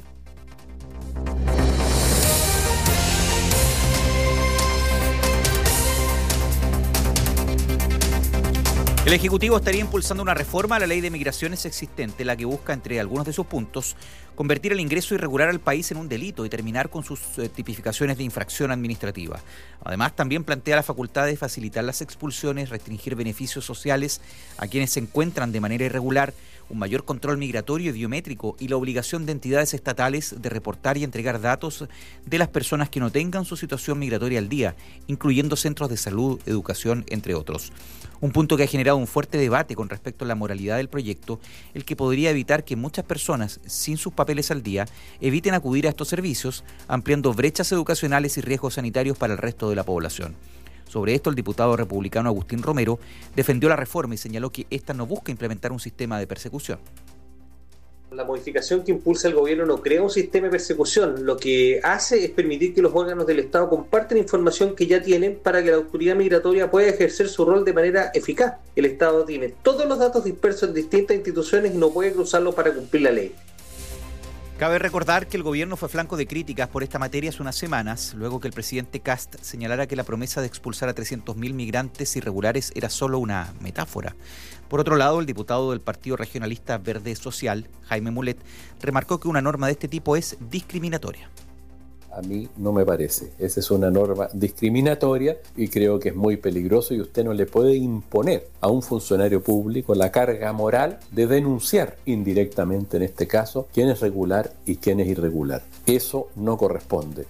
El Ejecutivo estaría impulsando una reforma a la ley de migraciones existente, la que busca, entre algunos de sus puntos, convertir el ingreso irregular al país en un delito y terminar con sus eh, tipificaciones de infracción administrativa. Además, también plantea la facultad de facilitar las expulsiones, restringir beneficios sociales a quienes se encuentran de manera irregular, un mayor control migratorio y biométrico y la obligación de entidades estatales de reportar y entregar datos de las personas que no tengan su situación migratoria al día, incluyendo centros de salud, educación, entre otros. Un punto que ha generado un fuerte debate con respecto a la moralidad del proyecto, el que podría evitar que muchas personas sin sus papeles al día eviten acudir a estos servicios, ampliando brechas educacionales y riesgos sanitarios para el resto de la población. Sobre esto, el diputado republicano Agustín Romero defendió la reforma y señaló que esta no busca implementar un sistema de persecución. La modificación que impulsa el gobierno no crea un sistema de persecución, lo que hace es permitir que los órganos del Estado compartan información que ya tienen para que la autoridad migratoria pueda ejercer su rol de manera eficaz. El Estado tiene todos los datos dispersos en distintas instituciones y no puede cruzarlos para cumplir la ley. Cabe recordar que el gobierno fue flanco de críticas por esta materia hace unas semanas, luego que el presidente Kast señalara que la promesa de expulsar a trescientos mil migrantes irregulares era solo una metáfora. Por otro lado, el diputado del Partido Regionalista Verde Social, Jaime Mulet, remarcó que una norma de este tipo es discriminatoria. A mí no me parece. Esa es una norma discriminatoria y creo que es muy peligroso y usted no le puede imponer a un funcionario público la carga moral de denunciar indirectamente, en este caso, quién es regular y quién es irregular. Eso no corresponde.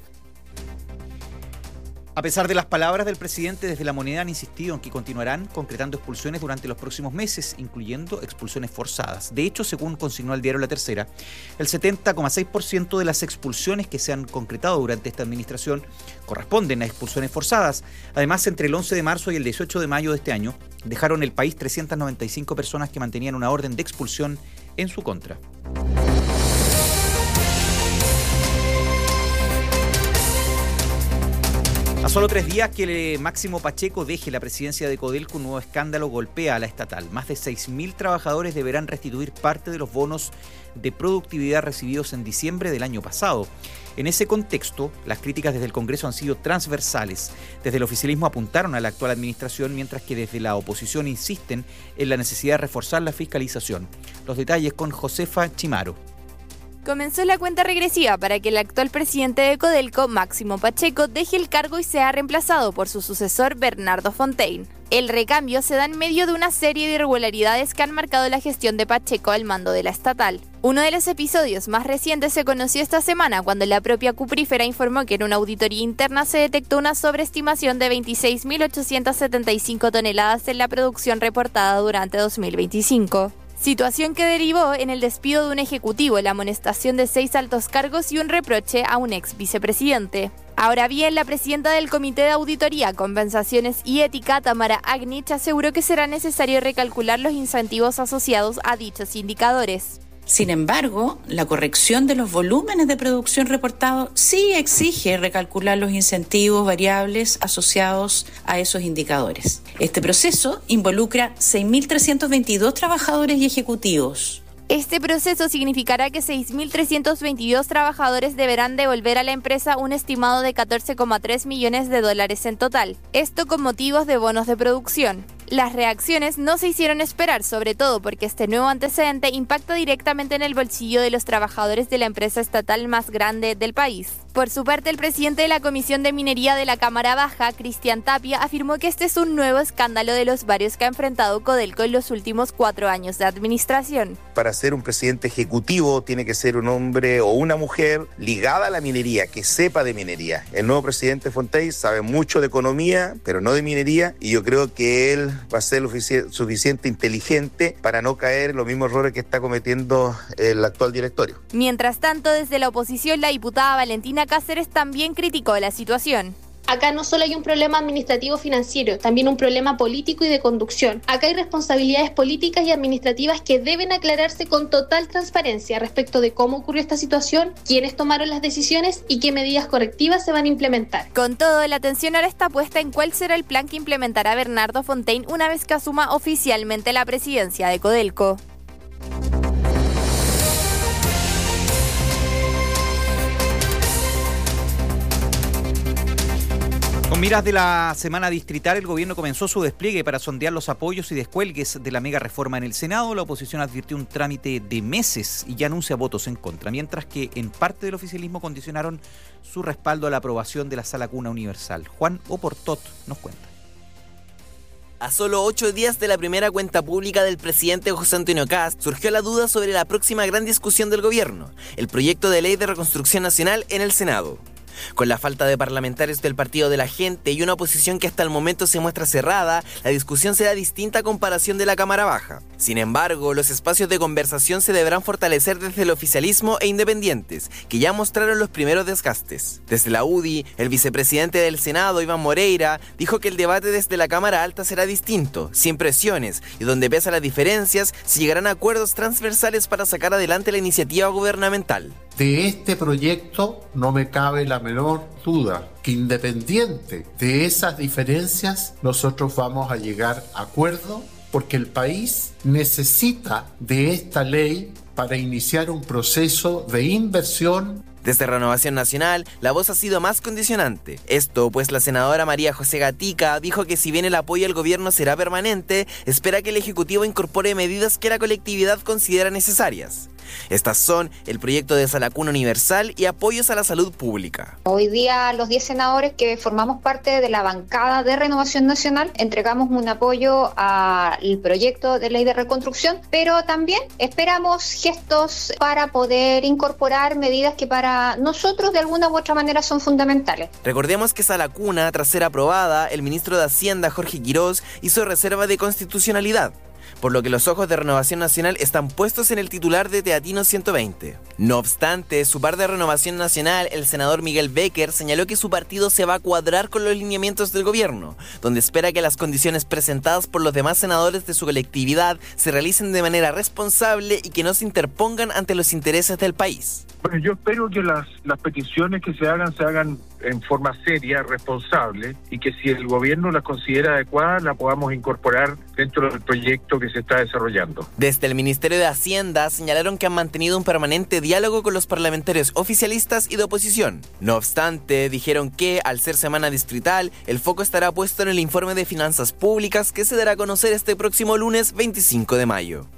A pesar de las palabras del presidente, desde La Moneda han insistido en que continuarán concretando expulsiones durante los próximos meses, incluyendo expulsiones forzadas. De hecho, según consignó el diario La Tercera, el setenta coma seis por ciento de las expulsiones que se han concretado durante esta administración corresponden a expulsiones forzadas. Además, entre el once de marzo y el dieciocho de mayo de este año, dejaron el país trescientas noventa y cinco personas que mantenían una orden de expulsión en su contra. A solo tres días que Máximo Pacheco deje la presidencia de Codelco, un nuevo escándalo golpea a la estatal. Más de seis mil trabajadores deberán restituir parte de los bonos de productividad recibidos en diciembre del año pasado. En ese contexto, las críticas desde el Congreso han sido transversales. Desde el oficialismo apuntaron a la actual administración, mientras que desde la oposición insisten en la necesidad de reforzar la fiscalización. Los detalles con Josefa Chimaro. Comenzó la cuenta regresiva para que el actual presidente de Codelco, Máximo Pacheco, deje el cargo y sea reemplazado por su sucesor, Bernardo Fontaine. El recambio se da en medio de una serie de irregularidades que han marcado la gestión de Pacheco al mando de la estatal. Uno de los episodios más recientes se conoció esta semana cuando la propia Cuprífera informó que en una auditoría interna se detectó una sobreestimación de veintiséis mil ochocientas setenta y cinco toneladas en la producción reportada durante dos mil veinticinco. Situación que derivó en el despido de un ejecutivo, la amonestación de seis altos cargos y un reproche a un ex vicepresidente. Ahora bien, la presidenta del Comité de Auditoría, Compensaciones y Ética, Tamara Agnich, aseguró que será necesario recalcular los incentivos asociados a dichos indicadores. Sin embargo, la corrección de los volúmenes de producción reportados sí exige recalcular los incentivos variables asociados a esos indicadores. Este proceso involucra seis mil trescientos veintidós trabajadores y ejecutivos. Este proceso significará que seis mil trescientos veintidós trabajadores deberán devolver a la empresa un estimado de catorce coma tres millones de dólares en total, esto con motivos de bonos de producción. Las reacciones no se hicieron esperar, sobre todo porque este nuevo antecedente impacta directamente en el bolsillo de los trabajadores de la empresa estatal más grande del país. Por su parte, el presidente de la Comisión de Minería de la Cámara Baja, Cristian Tapia, afirmó que este es un nuevo escándalo de los varios que ha enfrentado Codelco en los últimos cuatro años de administración. Para ser un presidente ejecutivo tiene que ser un hombre o una mujer ligada a la minería, que sepa de minería. El nuevo presidente Fontey sabe mucho de economía, pero no de minería, y yo creo que él va a ser lo suficiente inteligente para no caer en los mismos errores que está cometiendo el actual directorio. Mientras tanto, desde la oposición, la diputada Valentina Cáceres también criticó la situación. Acá no solo hay un problema administrativo financiero, también un problema político y de conducción. Acá hay responsabilidades políticas y administrativas que deben aclararse con total transparencia respecto de cómo ocurrió esta situación, quiénes tomaron las decisiones y qué medidas correctivas se van a implementar. Con todo, la atención ahora está puesta en cuál será el plan que implementará Bernardo Fontaine una vez que asuma oficialmente la presidencia de Codelco. Con miras de la semana distrital, el gobierno comenzó su despliegue para sondear los apoyos y descuelgues de la mega reforma en el Senado. La oposición advirtió un trámite de meses y ya anuncia votos en contra, mientras que en parte del oficialismo condicionaron su respaldo a la aprobación de la Sala Cuna Universal. Juan Oportot nos cuenta. A solo ocho días de la primera cuenta pública del presidente José Antonio Kast, surgió la duda sobre la próxima gran discusión del gobierno, el proyecto de ley de reconstrucción nacional en el Senado. Con la falta de parlamentarios del Partido de la Gente y una oposición que hasta el momento se muestra cerrada, la discusión será distinta a comparación de la Cámara Baja. Sin embargo, los espacios de conversación se deberán fortalecer desde el oficialismo e independientes, que ya mostraron los primeros desgastes. Desde la U D I, el vicepresidente del Senado, Iván Moreira, dijo que el debate desde la Cámara Alta será distinto, sin presiones, y donde pese a las diferencias, se llegarán a acuerdos transversales para sacar adelante la iniciativa gubernamental. De este proyecto no me cabe la menor duda que independiente de esas diferencias, nosotros vamos a llegar a acuerdo porque el país necesita de esta ley para iniciar un proceso de inversión. Desde Renovación Nacional, la voz ha sido más condicionante. Esto, pues la senadora María José Gatica dijo que si bien el apoyo al gobierno será permanente, espera que el Ejecutivo incorpore medidas que la colectividad considera necesarias. Estas son el proyecto de Sala Cuna Universal y apoyos a la salud pública. Hoy día los diez senadores que formamos parte de la bancada de Renovación Nacional entregamos un apoyo al proyecto de ley de reconstrucción, pero también esperamos gestos para poder incorporar medidas que para nosotros de alguna u otra manera son fundamentales. Recordemos que Sala Cuna, tras ser aprobada, el ministro de Hacienda, Jorge Quirós, hizo reserva de constitucionalidad, por lo que los ojos de Renovación Nacional están puestos en el titular de Teatino ciento veinte. No obstante, su par de Renovación Nacional, el senador Miguel Becker, señaló que su partido se va a cuadrar con los lineamientos del gobierno, donde espera que las condiciones presentadas por los demás senadores de su colectividad se realicen de manera responsable y que no se interpongan ante los intereses del país. Bueno, yo espero que las, las peticiones que se hagan, se hagan en forma seria, responsable, y que si el gobierno las considera adecuadas, la podamos incorporar dentro del proyecto que se está desarrollando. Desde el Ministerio de Hacienda señalaron que han mantenido un permanente diálogo con los parlamentarios oficialistas y de oposición. No obstante, dijeron que, al ser semana distrital, el foco estará puesto en el informe de finanzas públicas que se dará a conocer este próximo lunes veinticinco de mayo.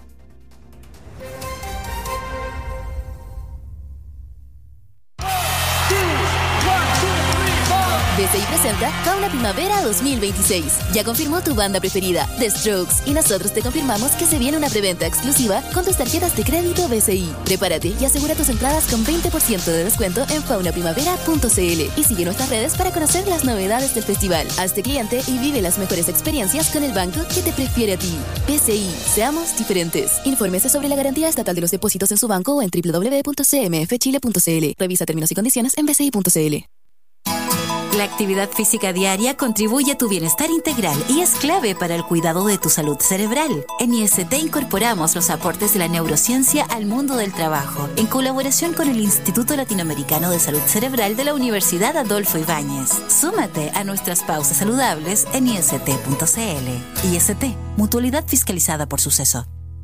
B C I presenta Fauna Primavera dos mil veintiséis. Ya confirmó tu banda preferida, The Strokes, y nosotros te confirmamos que se viene una preventa exclusiva con tus tarjetas de crédito B C I. Prepárate y asegura tus entradas con veinte por ciento de descuento en fauna primavera punto c l y sigue nuestras redes para conocer las novedades del festival. Hazte cliente y vive las mejores experiencias con el banco que te prefiere a ti. B C I, seamos diferentes. Infórmese sobre la garantía estatal de los depósitos en su banco o en doble u doble u doble u punto c m f chile punto c l. Revisa términos y condiciones en b c i punto c l. La actividad física diaria contribuye a tu bienestar integral y es clave para el cuidado de tu salud cerebral. En I S T incorporamos los aportes de la neurociencia al mundo del trabajo, en colaboración con el Instituto Latinoamericano de Salud Cerebral de la Universidad Adolfo Ibáñez. Súmate a nuestras pausas saludables en i s t punto c l. I S T, mutualidad fiscalizada por Suceso.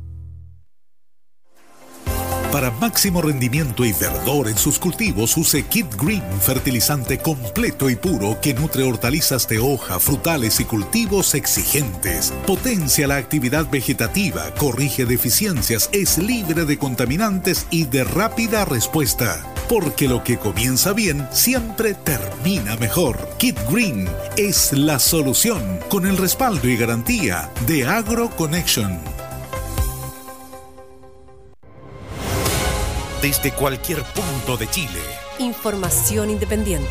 Para máximo rendimiento y verdor en sus cultivos, use Kid Green, fertilizante completo y puro que nutre hortalizas de hoja, frutales y cultivos exigentes. Potencia la actividad vegetativa, corrige deficiencias, es libre de contaminantes y de rápida respuesta. Porque lo que comienza bien siempre termina mejor. Kid Green es la solución, con el respaldo y garantía de AgroConnection. Desde cualquier punto de Chile. Información independiente.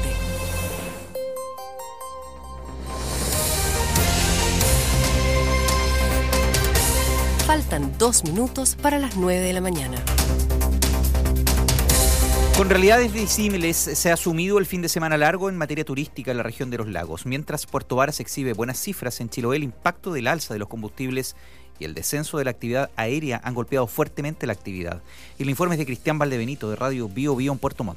Faltan dos minutos para las nueve de la mañana. Con realidades disímiles se ha asumido el fin de semana largo en materia turística en la región de los lagos. Mientras Puerto Varas exhibe buenas cifras, en Chiloé el impacto del alza de los combustibles y el descenso de la actividad aérea han golpeado fuertemente la actividad. El informe es de Cristian Valdebenito, de Radio Bio Bio en Puerto Montt.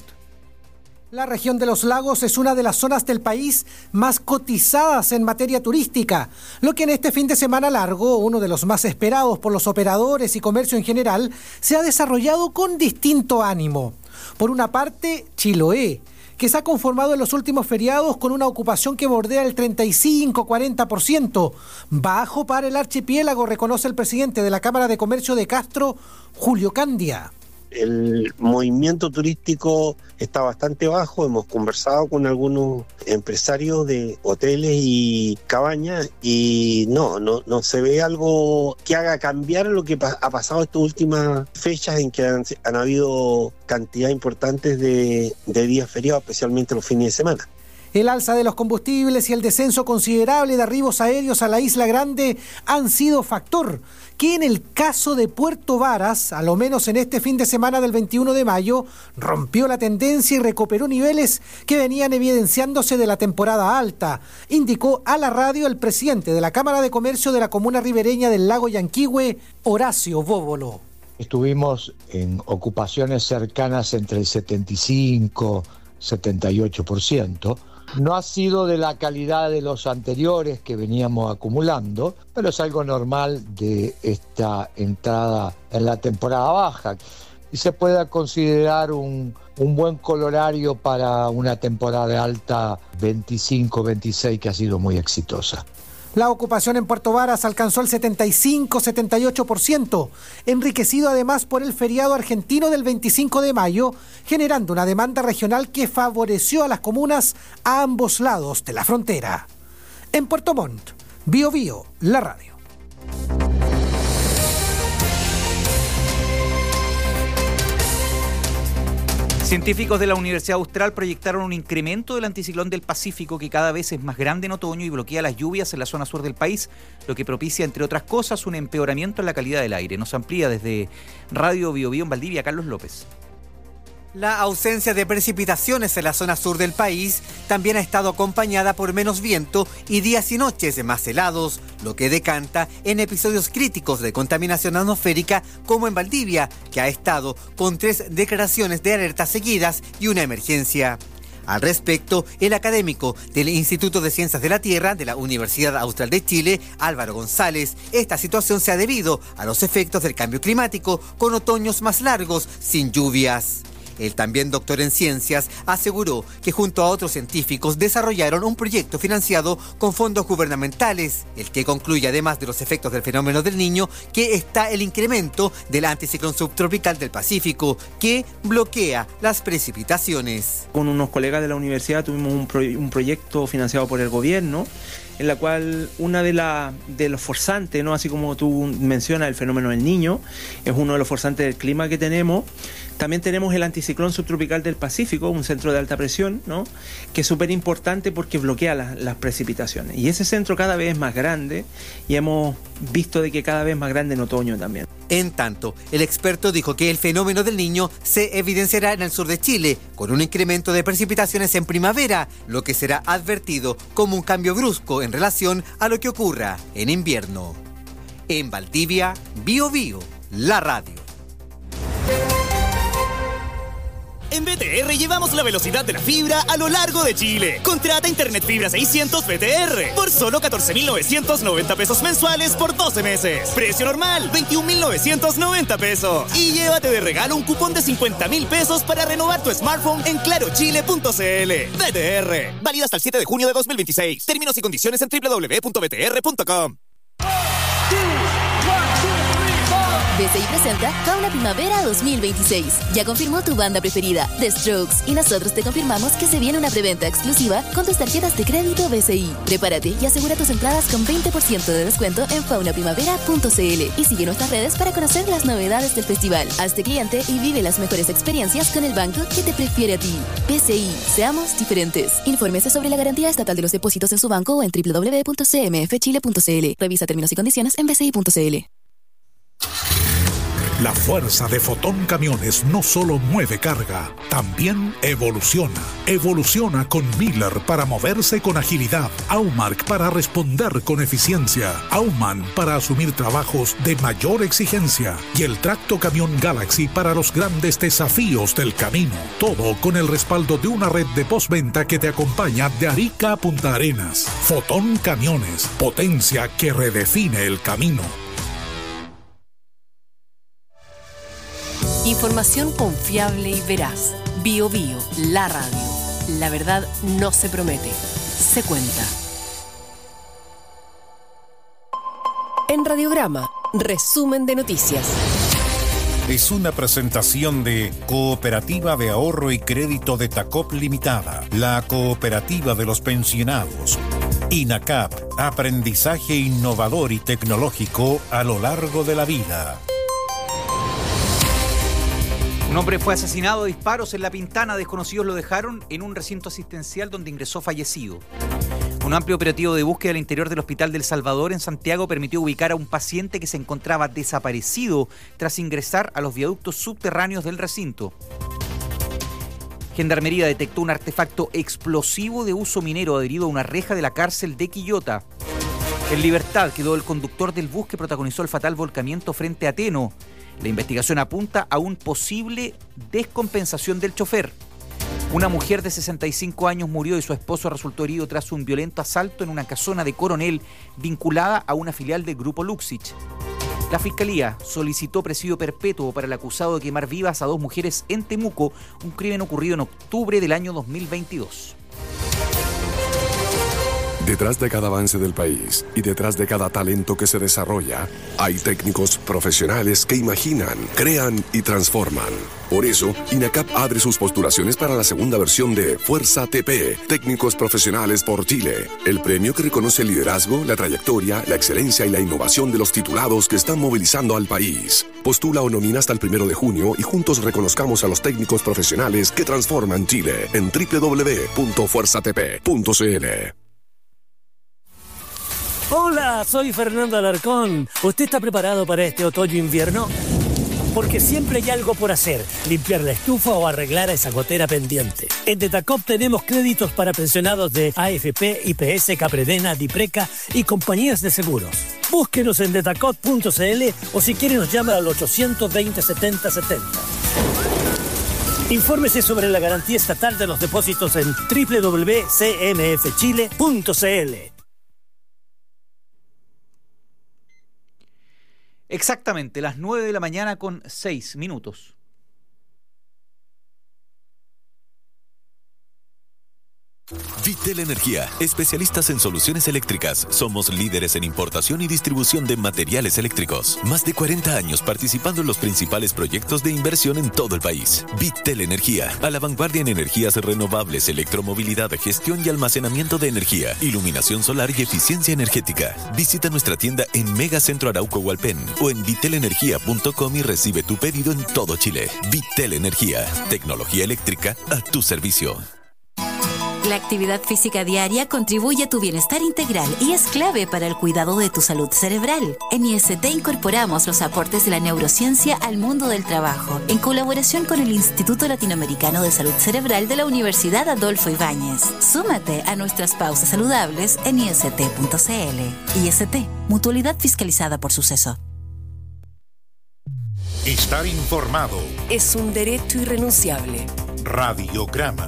La región de los lagos es una de las zonas del país más cotizadas en materia turística, lo que en este fin de semana largo, uno de los más esperados por los operadores y comercio en general, se ha desarrollado con distinto ánimo. Por una parte, Chiloé, que se ha conformado en los últimos feriados con una ocupación que bordea el treinta y cinco a cuarenta por ciento, bajo para el archipiélago, reconoce el presidente de la Cámara de Comercio de Castro, Julio Candia. El movimiento turístico está bastante bajo. Hemos conversado con algunos empresarios de hoteles y cabañas y no, no, no se ve algo que haga cambiar lo que ha pasado estas últimas fechas en que han, han habido cantidad importantes de, de días feriados, especialmente los fines de semana. El alza de los combustibles y el descenso considerable de arribos aéreos a la Isla Grande han sido factor que en el caso de Puerto Varas, a lo menos en este fin de semana del veintiuno de mayo, rompió la tendencia y recuperó niveles que venían evidenciándose de la temporada alta, indicó a la radio el presidente de la Cámara de Comercio de la comuna ribereña del lago Yanquihue, Horacio Bóvolo. Estuvimos en ocupaciones cercanas entre el setenta y cinco y setenta y ocho por ciento. No ha sido de la calidad de los anteriores que veníamos acumulando, pero es algo normal de esta entrada en la temporada baja y se puede considerar un, un buen colorario para una temporada alta veinticinco veintiséis que ha sido muy exitosa. La ocupación en Puerto Varas alcanzó el setenta y cinco a setenta y ocho por ciento, enriquecido además por el feriado argentino del veinticinco de mayo, generando una demanda regional que favoreció a las comunas a ambos lados de la frontera. En Puerto Montt, Bio Bio, la radio. Científicos de la Universidad Austral proyectaron un incremento del anticiclón del Pacífico que cada vez es más grande en otoño y bloquea las lluvias en la zona sur del país, lo que propicia, entre otras cosas, un empeoramiento en la calidad del aire. Nos amplía desde Radio Bio Bio en Valdivia, Carlos López. La ausencia de precipitaciones en la zona sur del país también ha estado acompañada por menos viento y días y noches más helados, lo que decanta en episodios críticos de contaminación atmosférica como en Valdivia, que ha estado con tres declaraciones de alerta seguidas y una emergencia. Al respecto, el académico del Instituto de Ciencias de la Tierra de la Universidad Austral de Chile, Álvaro González, esta situación se ha debido a los efectos del cambio climático con otoños más largos sin lluvias. El también doctor en ciencias aseguró que junto a otros científicos desarrollaron un proyecto financiado con fondos gubernamentales, el que concluye además de los efectos del fenómeno del Niño que está el incremento del anticiclón subtropical del Pacífico que bloquea las precipitaciones. Con unos colegas de la universidad tuvimos un, pro- un proyecto financiado por el gobierno en la cual una de, la, de los forzantes, ¿no? Así como tú mencionas el fenómeno del Niño, es uno de los forzantes del clima que tenemos. También tenemos el anticiclón subtropical del Pacífico, un centro de alta presión, ¿no? Que es súper importante porque bloquea la, las precipitaciones. Y ese centro cada vez es más grande y hemos visto de que cada vez más grande en otoño también. En tanto, el experto dijo que el fenómeno del Niño se evidenciará en el sur de Chile, con un incremento de precipitaciones en primavera, lo que será advertido como un cambio brusco en relación a lo que ocurra en invierno. En Valdivia, Bio Bio, la radio. En B T R llevamos la velocidad de la fibra a lo largo de Chile. Contrata Internet Fibra seiscientos B T R por solo catorce mil novecientos noventa pesos mensuales por doce meses. Precio normal, veintiún mil novecientos noventa pesos. Y llévate de regalo un cupón de cincuenta mil pesos para renovar tu smartphone en claro chile punto c l. B T R. Válido hasta el siete de junio de dos mil veintiséis. Términos y condiciones en doble u doble u doble u punto b t r punto com. B C I presenta Fauna Primavera dos mil veintiséis. Ya confirmó tu banda preferida, The Strokes, y nosotros te confirmamos que se viene una preventa exclusiva con tus tarjetas de crédito B C I. Prepárate y asegura tus entradas con veinte por ciento de descuento en fauna primavera punto c l y sigue nuestras redes para conocer las novedades del festival. Hazte cliente y vive las mejores experiencias con el banco que te prefiere a ti. B C I, seamos diferentes. Infórmese sobre la garantía estatal de los depósitos en su banco o en doble u doble u doble u punto c m f chile punto c l. Revisa términos y condiciones en b c i punto c l. La fuerza de Fotón Camiones no solo mueve carga, también evoluciona. Evoluciona con Miller para moverse con agilidad, Aumark para responder con eficiencia, Auman para asumir trabajos de mayor exigencia y el Tracto Camión Galaxy para los grandes desafíos del camino. Todo con el respaldo de una red de postventa que te acompaña de Arica a Punta Arenas. Fotón Camiones, potencia que redefine el camino. Información confiable y veraz. Bio Bio, la radio. La verdad no se promete, se cuenta. En Radiograma, resumen de noticias. Es una presentación de Cooperativa de Ahorro y Crédito de Tacop Limitada, la cooperativa de los pensionados. INACAP, aprendizaje innovador y tecnológico a lo largo de la vida. Un hombre fue asesinado a disparos en La Pintana. Desconocidos lo dejaron en un recinto asistencial donde ingresó fallecido. Un amplio operativo de búsqueda al interior del Hospital del Salvador en Santiago permitió ubicar a un paciente que se encontraba desaparecido tras ingresar a los viaductos subterráneos del recinto. Gendarmería detectó un artefacto explosivo de uso minero adherido a una reja de la cárcel de Quillota. En libertad quedó el conductor del bus que protagonizó el fatal volcamiento frente a Teno. La investigación apunta a un posible descompensación del chofer. Una mujer de sesenta y cinco años murió y su esposo resultó herido tras un violento asalto en una casona de Coronel vinculada a una filial del Grupo Luxich. La Fiscalía solicitó presidio perpetuo para el acusado de quemar vivas a dos mujeres en Temuco, un crimen ocurrido en octubre del año dos mil veintidós. Detrás de cada avance del país y detrás de cada talento que se desarrolla, hay técnicos profesionales que imaginan, crean y transforman. Por eso, INACAP abre sus postulaciones para la segunda versión de Fuerza T P, Técnicos Profesionales por Chile, el premio que reconoce el liderazgo, la trayectoria, la excelencia y la innovación de los titulados que están movilizando al país. Postula o nomina hasta el primero de junio y juntos reconozcamos a los técnicos profesionales que transforman Chile en doble u doble u doble u punto fuerza t p punto c l. Hola, soy Fernando Alarcón. ¿Usted está preparado para este otoño-invierno? Porque siempre hay algo por hacer, limpiar la estufa o arreglar esa gotera pendiente. En Detacop tenemos créditos para pensionados de A F P, I P S, Capredena, Dipreca y compañías de seguros. Búsquenos en detacop punto c l o si quiere nos llama al ochocientos veinte, setenta setenta. Infórmese sobre la garantía estatal de los depósitos en doble u doble u doble u punto c m f chile punto c l. Exactamente, las nueve de la mañana con seis minutos. Vitel Energía, especialistas en soluciones eléctricas. Somos líderes en importación y distribución de materiales eléctricos. Más de cuarenta años participando en los principales proyectos de inversión en todo el país. Vitel Energía, a la vanguardia en energías renovables, electromovilidad, gestión y almacenamiento de energía, iluminación solar y eficiencia energética. Visita nuestra tienda en Megacentro Arauco Hualpén o en vitel energía punto com y recibe tu pedido en todo Chile. Vitel Energía, tecnología eléctrica a tu servicio. La actividad física diaria contribuye a tu bienestar integral y es clave para el cuidado de tu salud cerebral. En I S T incorporamos los aportes de la neurociencia al mundo del trabajo, en colaboración con el Instituto Latinoamericano de Salud Cerebral de la Universidad Adolfo Ibáñez. Súmate a nuestras pausas saludables en I S T punto C L. I S T, mutualidad fiscalizada por Suceso. Estar informado es un derecho irrenunciable. Radiograma.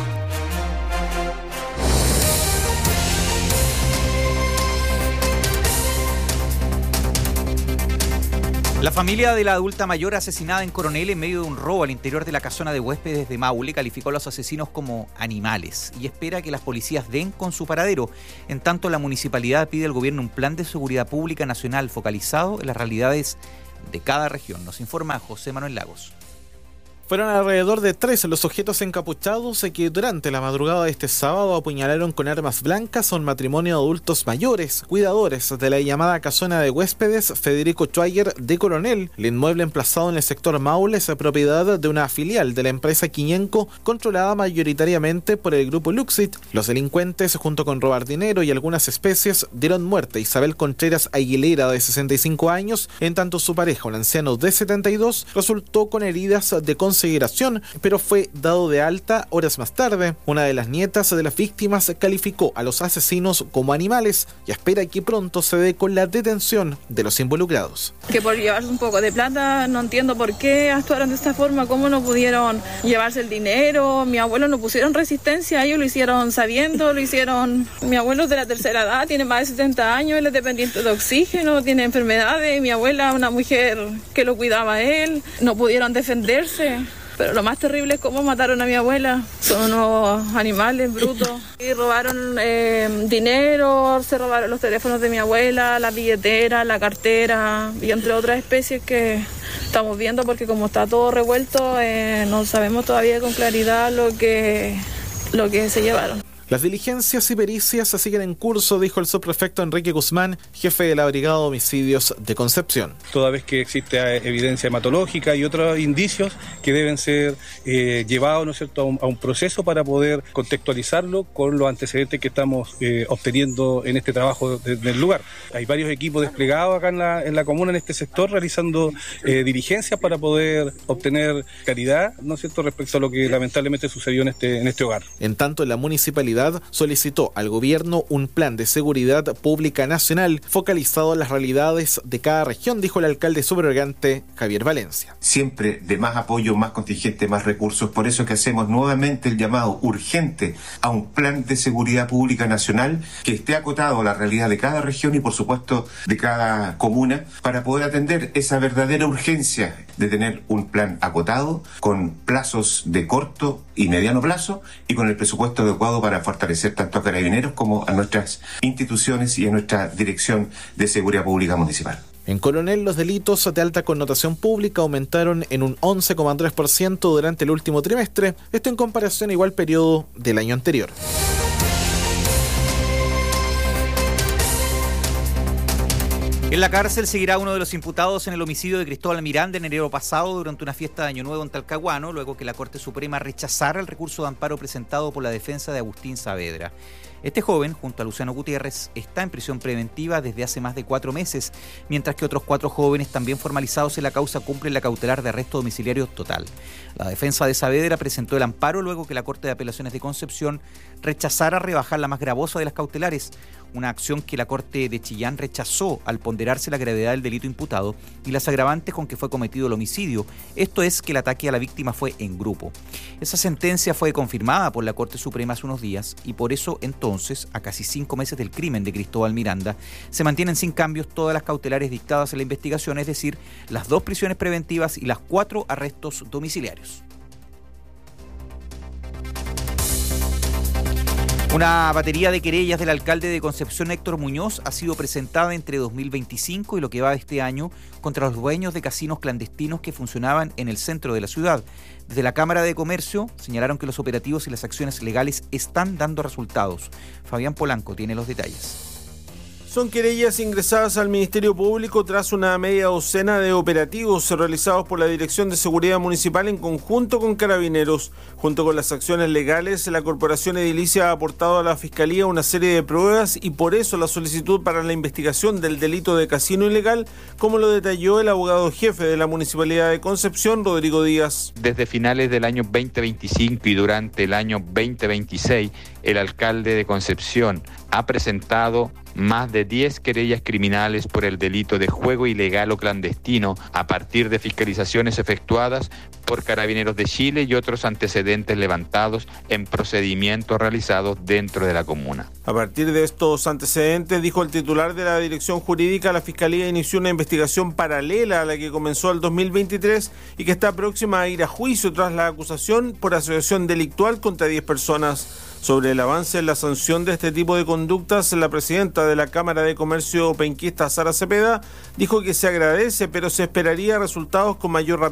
La familia de la adulta mayor asesinada en Coronel en medio de un robo al interior de la casona de huéspedes de Maule calificó a los asesinos como animales y espera que las policías den con su paradero. En tanto, la municipalidad pide al gobierno un plan de seguridad pública nacional focalizado en las realidades de cada región. Nos informa José Manuel Lagos. Fueron alrededor de tres los sujetos encapuchados que durante la madrugada de este sábado apuñalaron con armas blancas a un matrimonio de adultos mayores, cuidadores de la llamada casona de huéspedes Federico Schweiger de Coronel. El inmueble emplazado en el sector Maule es propiedad de una filial de la empresa Quiñenco, controlada mayoritariamente por el grupo Luxit. Los delincuentes, junto con robar dinero y algunas especies, dieron muerte a Isabel Contreras Aguilera, de sesenta y cinco años, en tanto su pareja, un anciano de setenta y dos, resultó con heridas de consideración, pero fue dado de alta horas más tarde. Una de las nietas de las víctimas calificó a los asesinos como animales y espera que pronto se dé con la detención de los involucrados. Que por llevarse un poco de plata, no entiendo por qué actuaron de esta forma, cómo no pudieron llevarse el dinero. Mi abuelo no pusieron resistencia, ellos lo hicieron sabiendo, lo hicieron. Mi abuelo es de la tercera edad, tiene más de setenta años, él es dependiente de oxígeno, tiene enfermedades. Mi abuela, una mujer que lo cuidaba a él, no pudieron defenderse. Pero lo más terrible es cómo mataron a mi abuela. Son unos animales brutos. Y robaron eh, dinero, se robaron los teléfonos de mi abuela, la billetera, la cartera y entre otras especies que estamos viendo porque como está todo revuelto, eh, no sabemos todavía con claridad lo que, lo que se llevaron. Las diligencias y pericias siguen en curso, dijo el subprefecto Enrique Guzmán, jefe de la Brigada de Homicidios de Concepción. Toda vez que existe evidencia hematológica y otros indicios que deben ser eh, llevados, ¿no es cierto?, a un, a un proceso para poder contextualizarlo con los antecedentes que estamos eh, obteniendo en este trabajo de, del lugar. Hay varios equipos desplegados acá en la, en la comuna, en este sector, realizando eh, diligencias para poder obtener claridad, ¿no es cierto?, respecto a lo que lamentablemente sucedió en este, en este hogar. En tanto, la municipalidad solicitó al gobierno un plan de seguridad pública nacional focalizado en las realidades de cada región, dijo el alcalde subrogante Javier Valencia. Siempre de más apoyo, más contingente, más recursos, por eso que hacemos nuevamente el llamado urgente a un plan de seguridad pública nacional que esté acotado a la realidad de cada región y por supuesto de cada comuna para poder atender esa verdadera urgencia de tener un plan acotado con plazos de corto y mediano plazo y con el presupuesto adecuado para fortalecer tanto a Carabineros como a nuestras instituciones y a nuestra Dirección de Seguridad Pública Municipal. En Coronel, los delitos de alta connotación pública aumentaron en un once coma tres por ciento durante el último trimestre, esto en comparación a igual periodo del año anterior. En la cárcel seguirá uno de los imputados en el homicidio de Cristóbal Miranda en enero pasado durante una fiesta de Año Nuevo en Talcahuano, luego que la Corte Suprema rechazara el recurso de amparo presentado por la defensa de Agustín Saavedra. Este joven, junto a Luciano Gutiérrez, está en prisión preventiva desde hace más de cuatro meses, mientras que otros cuatro jóvenes también formalizados en la causa cumplen la cautelar de arresto domiciliario total. La defensa de Saavedra presentó el amparo luego que la Corte de Apelaciones de Concepción rechazara rebajar la más gravosa de las cautelares, una acción que la Corte de Chillán rechazó al ponderarse la gravedad del delito imputado y las agravantes con que fue cometido el homicidio, esto es que el ataque a la víctima fue en grupo. Esa sentencia fue confirmada por la Corte Suprema hace unos días y por eso entonces, a casi cinco meses del crimen de Cristóbal Miranda, se mantienen sin cambios todas las cautelares dictadas en la investigación, es decir, las dos prisiones preventivas y las cuatro arrestos domiciliarios. Una batería de querellas del alcalde de Concepción, Héctor Muñoz, ha sido presentada entre dos mil veinticinco y lo que va de este año contra los dueños de casinos clandestinos que funcionaban en el centro de la ciudad. Desde la Cámara de Comercio señalaron que los operativos y las acciones legales están dando resultados. Fabián Polanco tiene los detalles. Son querellas ingresadas al Ministerio Público tras una media docena de operativos realizados por la Dirección de Seguridad Municipal en conjunto con Carabineros. Junto con las acciones legales, la Corporación Edilicia ha aportado a la Fiscalía una serie de pruebas y por eso la solicitud para la investigación del delito de casino ilegal, como lo detalló el abogado jefe de la Municipalidad de Concepción, Rodrigo Díaz. Desde finales del año veinte veinticinco y durante el año veinte veintiséis, el alcalde de Concepción ha presentado más de diez querellas criminales por el delito de juego ilegal o clandestino a partir de fiscalizaciones efectuadas por Carabineros de Chile y otros antecedentes levantados en procedimientos realizados dentro de la comuna. A partir de estos antecedentes, dijo el titular de la Dirección Jurídica, la Fiscalía inició una investigación paralela a la que comenzó el dos mil veintitrés y que está próxima a ir a juicio tras la acusación por asociación delictual contra diez personas. Sobre el avance en la sanción de este tipo de conductas, la presidenta de la Cámara de Comercio penquista, Sara Cepeda, dijo que se agradece, pero se esperaría resultados con mayor rapidez